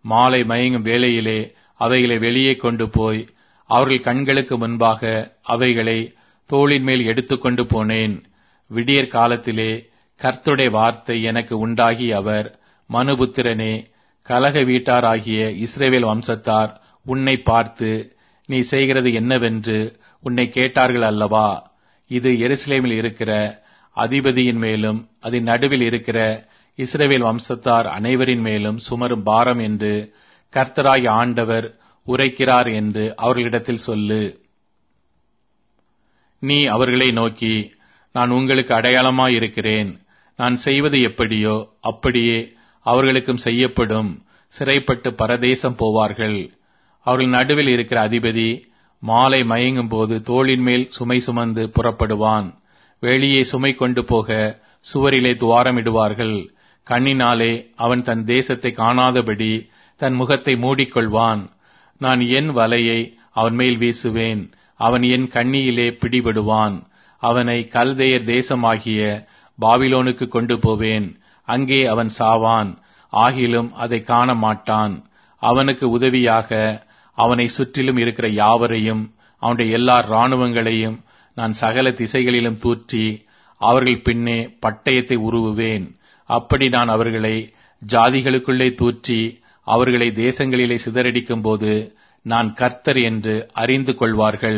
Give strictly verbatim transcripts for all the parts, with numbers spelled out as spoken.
மாலை மயங்கும் வேளையிலே அவைகளை வெளியே கொண்டு போய் அவர்கள் கண்களுக்கு முன்பாக அவைகளை தோளின் மேல் எடுத்துக்கொண்டு போனேன். விடியற் காலத்திலே கர்த்தருடைய வார்த்தை எனக்கு உண்டாகி அவர், மனுபுத்திரனே, கலக வீட்டாராகிய இஸ்ரவேல் வம்சத்தார் உன்னை பார்த்து, நீ செய்கிறது என்னவென்று உன்னை கேட்டார்கள் அல்லவா? இது எருசலேமில் இருக்கிற அதிபதியின் மேலும் அதன் நடுவில் இருக்கிற இஸ்ரவேல் வம்சத்தார் அனைவரின் மேலும் சுமரும் பாரம் என்று கர்த்தராகிய ஆண்டவர் உரைக்கிறார் என்று அவர்களிடத்தில் சொல்லு. நீ அவர்களை நோக்கி, நான் உங்களுக்கு அடையாளமாயிருக்கிறேன். நான் செய்வது எப்படியோ அப்படியே அவர்களுக்கும் செய்யப்படும். சிறைப்பட்டு பரதேசம் போவார்கள். அவர்கள் நடுவில் இருக்கிற அதிபதி மாலை மயங்கும் போது தோளின் மேல் சுமை சுமந்து புறப்படுவான். வெளியே சுமை கொண்டு போக சுவரிலே துவாரமிடுவார்கள். கண்ணினாலே அவன் தன் தேசத்தை காணாதபடி தன் முகத்தை மூடிக்கொள்வான். நான் என் வலையை அவன் மேல் வீசுவேன். அவன் என் கண்ணியிலே பிடிபடுவான். அவனை கல்தேயர் தேசமாகிய பாபிலோனுக்கு கொண்டு போவேன். அங்கே அவன் சாவான். ஆகிலும் அதை காண மாட்டான். அவனுக்கு உதவியாக அவனை சுற்றிலும் இருக்கிற யாவரையும் அவனுடைய எல்லா இராணுவங்களையும் நான் சகல திசைகளிலும் தூற்றி அவர்கள் பின்னே பட்டயத்தை உருவுவேன். அப்படி நான் அவர்களை ஜாதிகளுக்குள்ளே தூற்றி அவர்களை தேசங்களிலே சிதறடிக்கும் போது நான் கர்த்தர் என்று அறிந்து கொள்வார்கள்.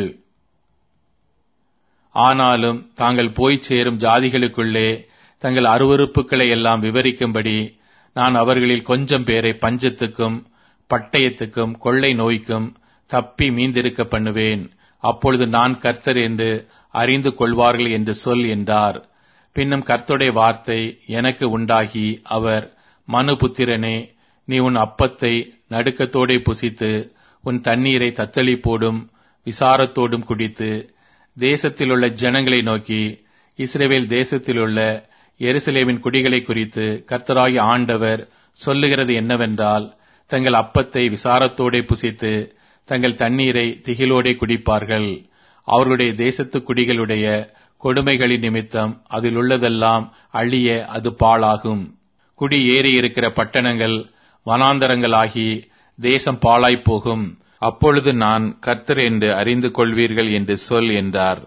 ஆனாலும் தாங்கள் போய் சேரும் ஜாதிகளுக்குள்ளே தங்கள் அருவருப்புகளை எல்லாம் விவரிக்கும்படி நான் அவர்களில் கொஞ்சம் பேரை பஞ்சத்துக்கும் பட்டயத்துக்கும் கொள்ளை நோய்க்கும் தப்பி மீந்திருக்க பண்ணுவேன். அப்பொழுது நான் கர்த்தர் என்று அறிந்து கொள்வார்கள் என்று சொல் என்றார். பின்னும் கர்த்தருடைய வார்த்தை எனக்கு உண்டாகி அவர், மனுபுத்திரனே, நீ உன் அப்பத்தை நடுக்கத்தோடே புசித்து உன் தண்ணீரை தத்தளிப்போடும் விசாரத்தோடும் குடித்து தேசத்திலுள்ள ஜனங்களை நோக்கி, இஸ்ரவேல் தேசத்திலுள்ள எருசலேமின் குடிகளை குறித்து கர்த்தராகிய ஆண்டவர் சொல்லுகிறது என்னவென்றால், தங்கள் அப்பத்தை விசாரத்தோடே புசித்து தங்கள் தண்ணீரை திகிலோடே குடிப்பார்கள். அவர்களுடைய தேசத்து குடிகளுடைய கொடுமைகளின் நிமித்தம் அதில் உள்ளதெல்லாம் அழிய அது பாழாகும். குடி ஏறி இருக்கிற பட்டணங்கள் வனாந்தரங்களாகி தேசம் பாழாய்ப்போகும். அப்பொழுது நான் கர்த்தர் என்று அறிந்து கொள்வீர்கள் என்று சொல் என்றார்.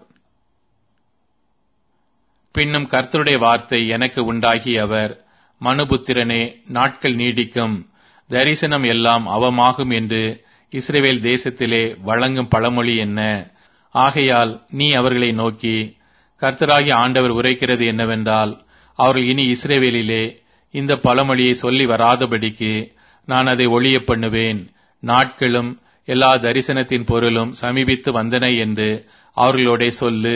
பின்னும் கர்த்தருடைய வார்த்தை எனக்கு உண்டாகி அவர், மனுபுத்திரனே, நாட்கள் நீடிக்கும், தரிசனம் எல்லாம் அவமாகும் என்று இஸ்ரவேல் தேசத்திலே வழங்கும் பழமொழி என்ன? ஆகையால் நீ அவர்களை நோக்கி, கர்த்தராகிய ஆண்டவர் உரைக்கிறது என்னவென்றால், அவர்கள் இனி இஸ்ரவேலிலே இந்த பழமொழியை சொல்லி வராதபடிக்கு நான் அதை ஒழிய பண்ணுவேன். நாட்களும் எல்லா தரிசனத்தின் பொருளும் சமீபித்து வந்தன என்று அவர்களோட சொல்லு.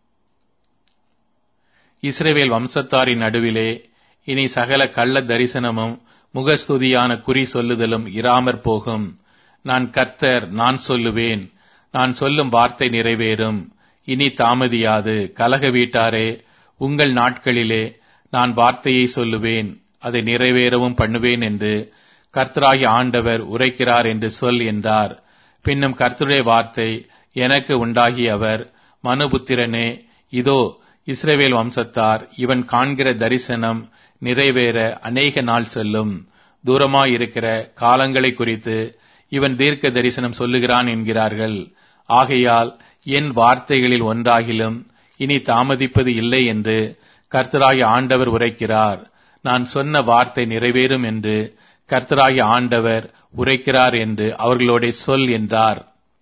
இஸ்ரவேல் வம்சத்தாரின் நடுவிலே இனி சகல கள்ள தரிசனமும் முகஸ்துதியான குறி சொல்லுதலும் இராமற் போகும். நான் கர்த்தர், நான் சொல்லுவேன். நான் சொல்லும் வார்த்தை நிறைவேறும். இனி தாமதியாது. கலக வீட்டாரே, உங்கள் நாட்களிலே நான் வார்த்தையை சொல்லுவேன், அதை நிறைவேறவும் பண்ணுவேன் என்று கர்த்தராகிய ஆண்டவர் உரைக்கிறார் என்று சொல் என்றார். பின்னும் கர்த்தருடைய வார்த்தை எனக்கு உண்டாகி அவர், மனுபுத்திரனே, இதோ இஸ்ரவேல் வம்சத்தார் இவன் காண்கிற தரிசனம் நிறைவேற அநேக நாள் செல்லும். தூரமாயிருக்கிற காலங்களை குறித்து இவன் தீர்க்க தரிசனம் சொல்லுகிறான் என்கிறார்கள். ஆகையால் என் வார்த்தைகளில் ஒன்றாகிலும் இனி தாமதிப்பது இல்லை என்று கர்த்தராகிய ஆண்டவர் உரைக்கிறார். நான் சொன்ன வார்த்தை நிறைவேறும் என்று கர்த்தராகிய ஆண்டவர் உரைக்கிறார் என்று அவர்களோட சொல் என்றார்.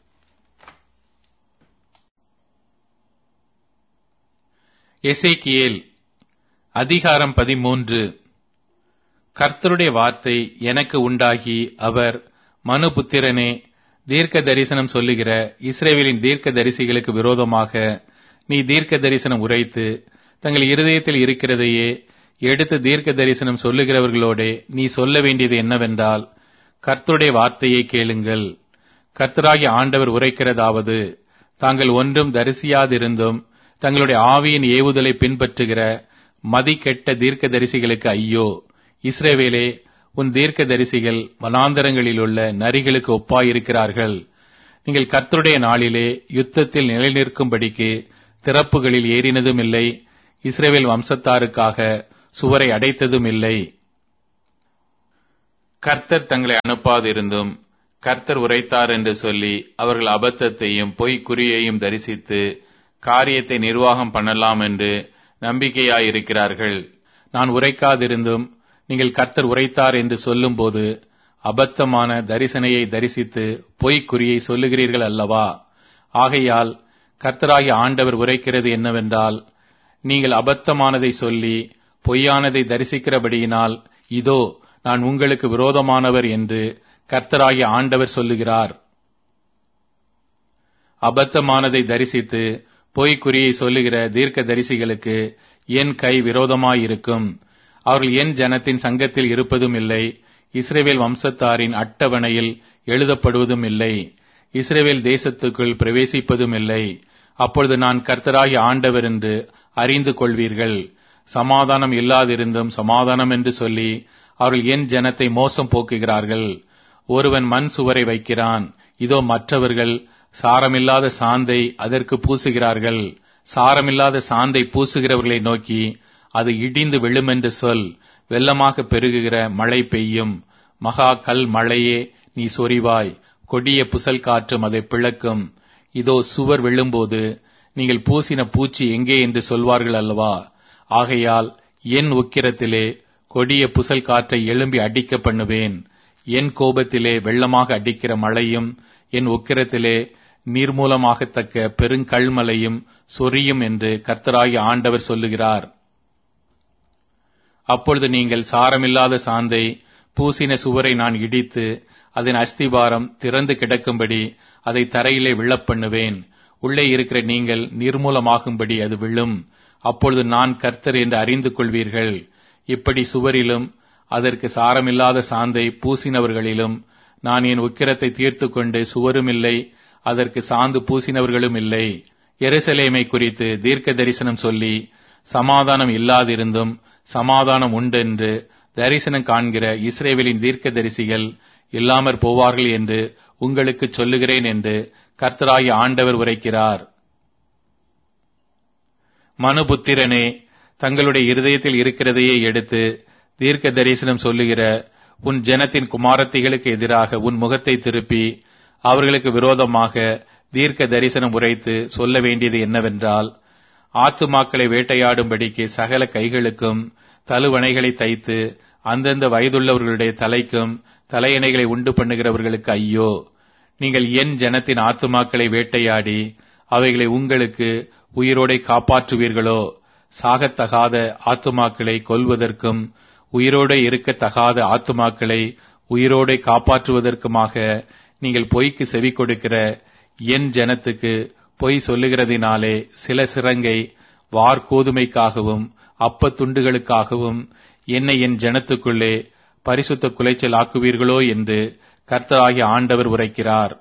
எசேக்கியேல் அதிகாரம் பதிமூன்று. கர்த்தருடைய வார்த்தை எனக்கு உண்டாகி அவர், மனுபுத்திரனே, தீர்க்க தரிசனம் சொல்லுகிற இஸ்ரவேலின் தீர்க்க தரிசிகளுக்கு விரோதமாக நீ தீர்க்க தரிசனம் உரைத்து தங்கள் இருதயத்தில் இருக்கிறதையே எடுத்து தீர்க்க தரிசனம் சொல்லுகிறவர்களோடே நீ சொல்ல வேண்டியது என்னவென்றால், கர்த்தருடைய வார்த்தையை கேளுங்கள். கர்த்தராகிய ஆண்டவர் உரைக்கிறதாவது, தாங்கள் ஒன்றும் தரிசியாதிருந்தும் தங்களுடைய ஆவியின் ஏவுதலை பின்பற்றுகிற மதி கெட்ட தீர்க்க தரிசிகளுக்கு ஐயோ! இஸ்ரவேலே, உன் தீர்க்க தரிசிகள் வனாந்தரங்களிலுள்ள நரிகளுக்கு ஒப்பாயிருக்கிறார்கள். நீங்கள் கர்த்தருடைய நாளிலே யுத்தத்தில் நிலைநிற்கும்படிக்கு திறப்புகளில் ஏறினதும் இல்லை, இஸ்ரவேல் வம்சத்தாருக்காக சுவரை அடைத்ததும் இல்லை. கர்த்தர் தங்களை அனுப்பாதிருந்தும் கர்த்தர் உரைத்தார் என்று சொல்லி அவர்கள் அபத்தத்தையும் பொய் குறியையும் தரிசித்து காரியத்தை நிர்வாகம் பண்ணலாம் என்று நம்பிக்கையாயிருக்கிறார்கள். நான் உரைக்காதிருந்தும் நீங்கள் கர்த்தர் உரைத்தார் என்று சொல்லும்போது அபத்தமான தரிசனையை தரிசித்து பொய் குறியை சொல்லுகிறீர்கள் அல்லவா? ஆகையால் கர்த்தராகிய ஆண்டவர் உரைக்கிறது என்னவென்றால், நீங்கள் அபத்தமானதை சொல்லி பொய்யானதை தரிசிக்கிறபடியினால் இதோ நான் உங்களுக்கு விரோதமானவர் என்று கர்த்தராகிய ஆண்டவர் சொல்லுகிறார். அபத்தமானதை தரிசித்து பொய் குறியை சொல்லுகிற தீர்க்க தரிசிகளுக்கு என் கை விரோதமாயிருக்கும். அவர்கள் என் ஜனத்தின் சங்கத்தில் இருப்பதும் இல்லை, இஸ்ரவேல் வம்சத்தாரின் அட்டவணையில் எழுதப்படுவதும் இல்லை, இஸ்ரவேல் தேசத்துக்குள் பிரவேசிப்பதும் இல்லை. அப்பொழுது நான் கர்த்தராகிய ஆண்டவர் என்று அறிந்து கொள்வீர்கள். சமாதானம் இல்லாதிருந்தும் சமாதானம் என்று சொல்லி அவர்கள் என் ஜனத்தை மோசம் போக்குகிறார்கள். ஒருவன் மண் சுவரை வைக்கிறான், இதோ மற்றவர்கள் சாரமில்லாத சாந்தை அதற்கு பூசுகிறார்கள். சாரமில்லாத சாந்தை பூசுகிறவர்களை நோக்கி அது இடிந்து விழுமென்று சொல். வெள்ளமாக பெருகுகிற மழை பெய்யும். மகா கல் மழையே நீ சொரிவாய், கொடிய புசல் காற்றும் அதை பிளக்கும். இதோ சுவர் விழும்போது நீங்கள் பூசின பூச்சி எங்கே என்று சொல்வார்கள் அல்லவா? ஆகையால் என் உக்கிரத்திலே கொடிய புசல் காற்றை எழும்பி அடிக்க பண்ணுவேன். என் கோபத்திலே வெள்ளமாக அடிக்கிற மழையும் என் உக்கிரத்திலே நீர்மூலமாகத்தக்க பெருங்கல்மலையும் சொரியும் என்று கர்த்தராகிய ஆண்டவர் சொல்லுகிறார். அப்பொழுது நீங்கள் சாரமில்லாத சாந்தை பூசின சுவரை நான் இடித்து அதன் அஸ்திபாரம் திறந்து கிடக்கும்படி அதை தரையிலே விழப்பண்ணுவேன். உள்ளே இருக்கிற நீங்கள் நிர்மூலமாகும்படி அது விழும். அப்பொழுது நான் கர்த்தர் என்று அறிந்து கொள்வீர்கள். இப்படி சுவரிலும் அதற்கு சாரமில்லாத சாந்தை பூசினவர்களிலும் நான் என் உக்கிரத்தை தீர்த்து கொண்டு சுவரும் இல்லை, அதற்கு சாந்து பூசினவர்களும் இல்லை. எருசலேமை குறித்து தீர்க்க தரிசனம் சொல்லி சமாதானம் இல்லாதிருந்தும் சமாதானம் உண்டென்று தரிசனம் காண்கிற இஸ்ரவேலின் தீர்க்க தரிசிகள் இல்லாமற் போவார்கள் என்று உங்களுக்கு சொல்லுகிறேன் என்று கர்த்தராகிய ஆண்டவர் உரைக்கிறார். மனுபுத்திரனே, தங்களுடைய இருதயத்தில் இருக்கிறதையே எடுத்து தீர்க்க தரிசனம் சொல்லுகிற உன் ஜனத்தின் குமாரத்திகளுக்கு எதிராக உன் முகத்தை திருப்பி அவர்களுக்கு விரோதமாக தீர்க்க தரிசனம் உரைத்து சொல்ல வேண்டியது என்னவென்றால், ஆத்துமாக்களை வேட்டையாடும்படிக்கு சகல கைகளுக்கும் தலுவணைகளை தைத்து அந்தந்த வயதுள்ளவர்களுடைய தலைக்கும் தலையணைகளை உண்டு பண்ணுகிறவர்களுக்கு ஐயோ! நீங்கள் என் ஜனத்தின் ஆத்துமாக்களை வேட்டையாடி அவைகளை உங்களுக்கு உயிரோடை காப்பாற்றுவீர்களோ? சாகத்தகாத ஆத்துமாக்களை கொல்வதற்கும் உயிரோடே இருக்கத்தகாத ஆத்துமாக்களை உயிரோடை காப்பாற்றுவதற்குமாக நீங்கள் பொய்க்கு செவி கொடுக்கிற என் ஜனத்துக்கு பொய் சொல்லுகிறதினாலே சில சிறங்கை வார்கோதுமைக்காகவும் அப்பத்துண்டுகளுக்காகவும் என்னை என் ஜனத்துக்குள்ளே பரிசுத்த குலைச்சல் ஆக்குவீர்களோ என்று கர்த்தராகிய ஆண்டவர் உரைக்கிறார்.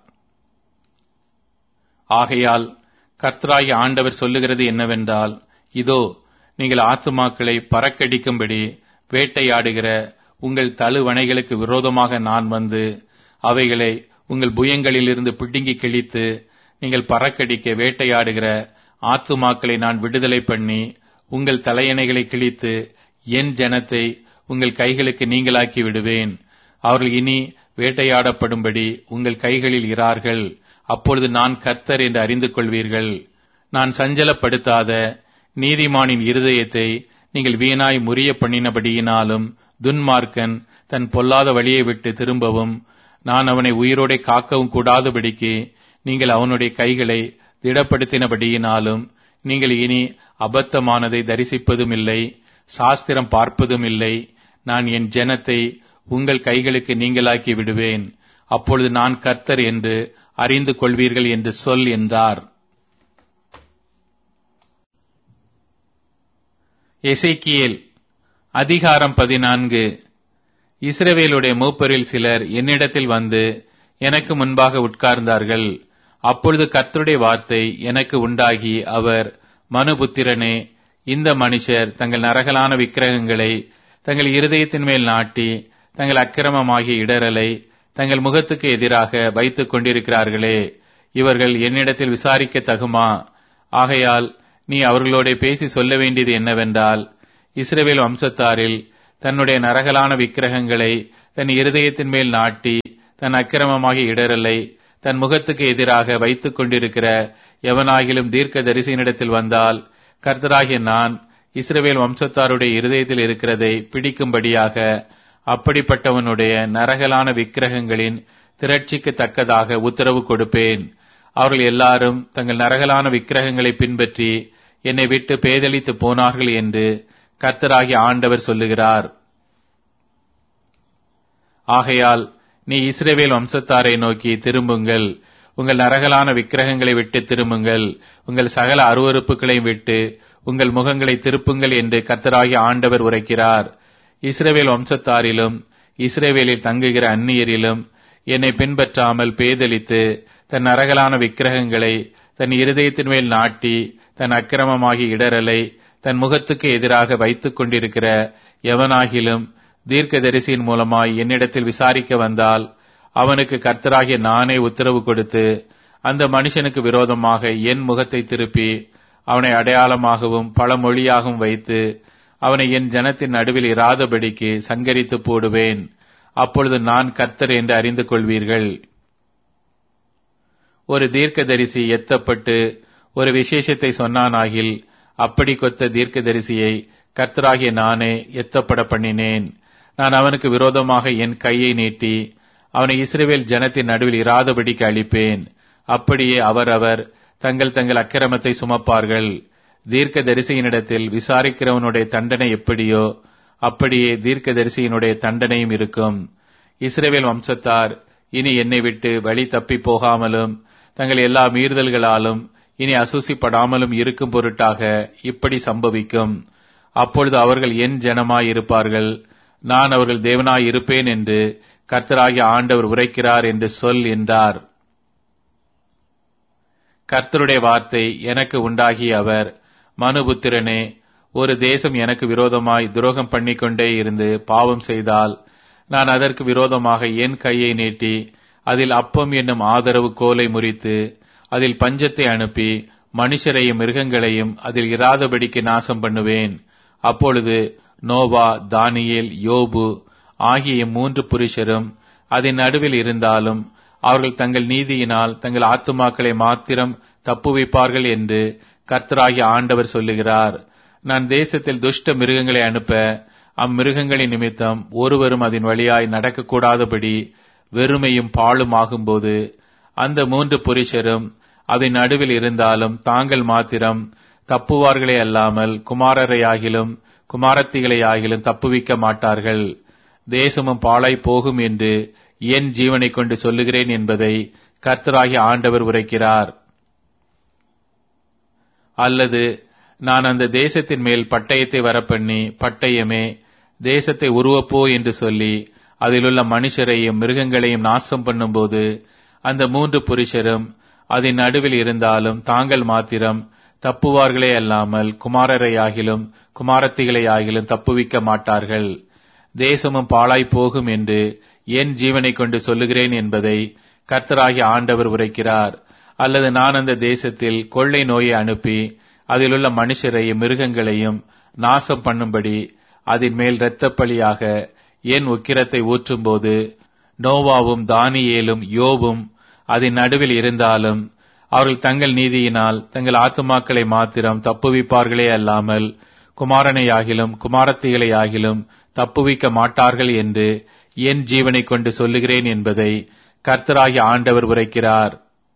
ஆகையால் கர்த்தராகிய ஆண்டவர் சொல்லுகிறது என்னவென்றால், இதோ நீங்கள் ஆத்துமாக்களை பறக்கடிக்கும்படி வேட்டையாடுகிற உங்கள் தழுவணைகளுக்கு விரோதமாக நான் வந்து அவைகளை உங்கள் புயங்களிலிருந்து பிடுங்கி கிழித்து நீங்கள் பறக்கடிக்க வேட்டையாடுகிற ஆத்துமாக்களை நான் விடுதலை பண்ணி உங்கள் தலையணைகளை கிழித்து என் ஜனத்தை உங்கள் கைகளுக்கு நீங்களாக்கி விடுவேன். அவர்கள் இனி வேட்டையாடப்படும்படி உங்கள் கைகளில் இரார்கள். அப்பொழுது நான் கர்த்தர் என்று அறிந்து கொள்வீர்கள். நான் சஞ்சலப்படுத்தாத நீதிமானின் இருதயத்தை நீங்கள் வீணாய் முறிய பண்ணினபடியினாலும் துன்மார்க்கன் தன் பொல்லாத வழியை விட்டு திரும்பவும் நான் அவனை உயிரோடே காக்கவும் கூடாதபடிக்கு நீங்கள் அவனுடைய கைகளை திடப்படுத்தினபடியினாலும் நீங்கள் இனி அபத்தமானதை தரிசிப்பதும் இல்லை, சாஸ்திரம் பார்ப்பதும் இல்லை. நான் என் ஜனத்தை உங்கள் கைகளுக்கு நீங்களாக்கி விடுவேன். அப்பொழுது நான் கர்த்தர் என்று அறிந்து கொள்வீர்கள் என்று சொல் என்றார். எசேக்கியேல் அதிகாரம் பதினான்கு. இஸ்ரவேலுடைய மூப்பரில் சிலர் என்னிடத்தில் வந்து எனக்கு முன்பாக உட்கார்ந்தார்கள். அப்பொழுது கர்த்தருடைய வார்த்தை எனக்கு உண்டாகி, அவர், மனுபுத்திரனே, இந்த மனுஷர் தங்கள் நரகலான விக்கிரகங்களை தங்கள் இருதயத்தின் மேல் நாட்டி தங்கள் அக்கிரமமாகிய இடரலை தங்கள் முகத்துக்கு எதிராக வைத்துக் கொண்டிருக்கிறார்களே, இவர்கள் என்னிடத்தில் விசாரிக்க தகுமா? ஆகையால் நீ அவர்களோட பேசி சொல்ல வேண்டியது என்னவென்றால், இஸ்ரவேல் வம்சத்தாரில் தன்னுடைய நரகலான விக்கிரகங்களை தன் இருதயத்தின் மேல் நாட்டி தன் அக்கிரமமாகிய இடரலை தன் முகத்துக்கு எதிராக வைத்துக் கொண்டிருக்கிற எவனாகிலும் தீர்க்க தரிசனிடத்தில் வந்தால், கர்த்தராகிய நான் இஸ்ரவேல் வம்சத்தாருடைய இருதயத்தில் இருக்கிறதை பிடிக்கும்படியாக அப்படிப்பட்டவனுடைய நரகலான விக்கிரகங்களின் திரட்சிக்கு தக்கதாக உத்தரவு கொடுப்பேன். அவர்கள் எல்லாரும் தங்கள் நரகலான விக்கிரகங்களை பின்பற்றி என்னை விட்டு பேதலித்து போனார்கள் என்று கர்த்தராகிய ஆண்டவர் சொல்லுகிறார். ஆகையால் நீ இஸ்ரவேல் வம்சத்தாரை நோக்கி திரும்புங்கள், உங்கள் நரகலான விக்கிரகங்களை விட்டு திரும்புங்கள், உங்கள் சகல அருவருப்புகளையும் விட்டு உங்கள் முகங்களை திருப்புங்கள் என்று கர்த்தராகிய ஆண்டவர் உரைக்கிறார். இஸ்ரவேல் வம்சத்தாரிலும் இஸ்ரவேலில் தங்குகிற அந்நியரிலும் என்னை பின்பற்றாமல் பேதலித்து தன் நரகலான விக்கிரகங்களை தன் இருதயத்தின் மேல் நாட்டி தன் அக்கிரமமாகிய இடரலை தன் முகத்துக்கு எதிராக வைத்துக் கொண்டிருக்கிற எவனாகிலும் தீர்க்கதரிசியின் மூலமாய் என்னிடத்தில் விசாரிக்க வந்தால், அவனுக்கு கர்த்தராகிய நானே உத்தரவு கொடுத்து அந்த மனுஷனுக்கு விரோதமாக என் முகத்தை திருப்பி அவனை அடையாளமாகவும் பழமொழியாகவும் வைத்து அவனை என் ஜனத்தின் நடுவில் இராதபடிக்கு சங்கரித்து போடுவேன். அப்பொழுது நான் கர்த்தர் என்று அறிந்து கொள்வீர்கள். ஒரு தீர்க்கதரிசி எத்தப்பட்டு ஒரு விசேஷத்தை சொன்னானாகில், அப்படி கொத்த தீர்க்கதரிசியை கர்த்தராகிய நானே எத்தப்பட பண்ணினேன். நான் அவனுக்கு விரோதமாக என் கையை நீட்டி அவனை இஸ்ரவேல் ஜனத்தின் நடுவில் இராதபடிக்கு அழிப்பேன். அப்படியே அவரவர் தங்கள் தங்கள் அக்கிரமத்தை சுமப்பார்கள். தீர்க்க தரிசியினிடத்தில் விசாரிக்கிறவனுடைய தண்டனை எப்படியோ அப்படியே தீர்க்க தரிசியினுடைய தண்டனையும் இருக்கும். இஸ்ரவேல் வம்சத்தார் இனி என்னை விட்டு வழி தப்பி போகாமலும் தங்கள் எல்லா மீறுதல்களாலும் இனி அசூசிப்படாமலும் இருக்கும் பொருட்டாக இப்படி சம்பவிக்கும். அப்பொழுது அவர்கள் என் ஜனமாய் இருப்பார்கள், நான் அவர்கள் தேவனாய் இருப்பேன் என்று கர்த்தராகிய ஆண்டவர் உரைக்கிறார் என்று சொல் என்றார். கர்த்தருடைய வார்த்தை எனக்கு உண்டாகிய அவர், மனுபுத்திரனே, ஒரு தேசம் எனக்கு விரோதமாய் துரோகம் பண்ணிக்கொண்டே இருந்து பாவம் செய்தால், நான் அதற்கு விரோதமாக என் கையை நீட்டி அதில் அப்பம் என்னும் ஆதரவு கோலை முறித்து அதில் பஞ்சத்தை அனுப்பி மனுஷரையும் மிருகங்களையும் அதில் இராதபடிக்கு நாசம் பண்ணுவேன். அப்பொழுது நோவா, தானியேல், யோபு ஆகிய மூன்று புருஷரும் அதன் நடுவில் இருந்தாலும் அவர்கள் தங்கள் நீதியினால் தங்கள் ஆத்துமாக்களை மாத்திரம் தப்புவிப்பார்கள் என்று கர்த்தராகிய ஆண்டவர் சொல்லுகிறார். நான் தேசத்தில் துஷ்ட மிருகங்களை அனுப்ப அம்மிருகங்களின் நிமித்தம் ஒருவரும் அதன் வழியாய் நடக்கக்கூடாதபடி வெறுமையும் பாழும் ஆகும்போது அந்த மூன்று புருஷரும் அதன் நடுவில் இருந்தாலும் தாங்கள் மாத்திரம் தப்புவார்களே அல்லாமல் குமாரரையாகிலும் குமாரத்திகளையாகிலும் தப்புவிக்க மாட்டார்கள். தேசமும் பாழாய் போகும் என்று என் ஜீவனை கொண்டு சொல்லுகிறேன் என்பதை கர்த்தராகிய ஆண்டவர் உரைக்கிறார். அல்லது நான் அந்த தேசத்தின் மேல் பட்டயத்தை வரப்பண்ணி, பட்டயமே தேசத்தை உருவப்போ என்று சொல்லி அதிலுள்ள மனுஷரையும் மிருகங்களையும் நாசம் பண்ணும்போது அந்த மூன்று புருஷரும் அதன் நடுவில் இருந்தாலும் தாங்கள் மாத்திரம் தப்புவார்களே அல்லாமல் குமாரரையாகிலும் குமாரத்திகளையாகிலும் தப்புவிக்க மாட்டார்கள். தேசமும் பாழாய் போகும் என்று என் ஜீவனை கொண்டு சொல்லுகிறேன் என்பதை கர்த்தராகிய ஆண்டவர் உரைக்கிறார். அல்லது நான் அந்த தேசத்தில் கொள்ளை நோயை அனுப்பி அதிலுள்ள மனுஷரையும் மிருகங்களையும் நாசம் பண்ணும்படி அதன் மேல் இரத்தப்பழியாக என் உக்கிரத்தை ஊற்றும்போது நோவாவும் தானியேலும் யோபும் அதன் நடுவில் இருந்தாலும் அவர்கள் தங்கள் நீதியினால் தங்கள் ஆத்துமாக்களை மாத்திரம் தப்புவிப்பார்களே அல்லாமல் குமாரனையாகிலும் குமாரத்திகளையாகிலும் தப்புவிக்க மாட்டார்கள் என்று என் ஜீவனை கொண்டு சொல்லுகிறேன் என்பதை கர்த்தராகிய ஆண்டவர் உரைக்கிறார்.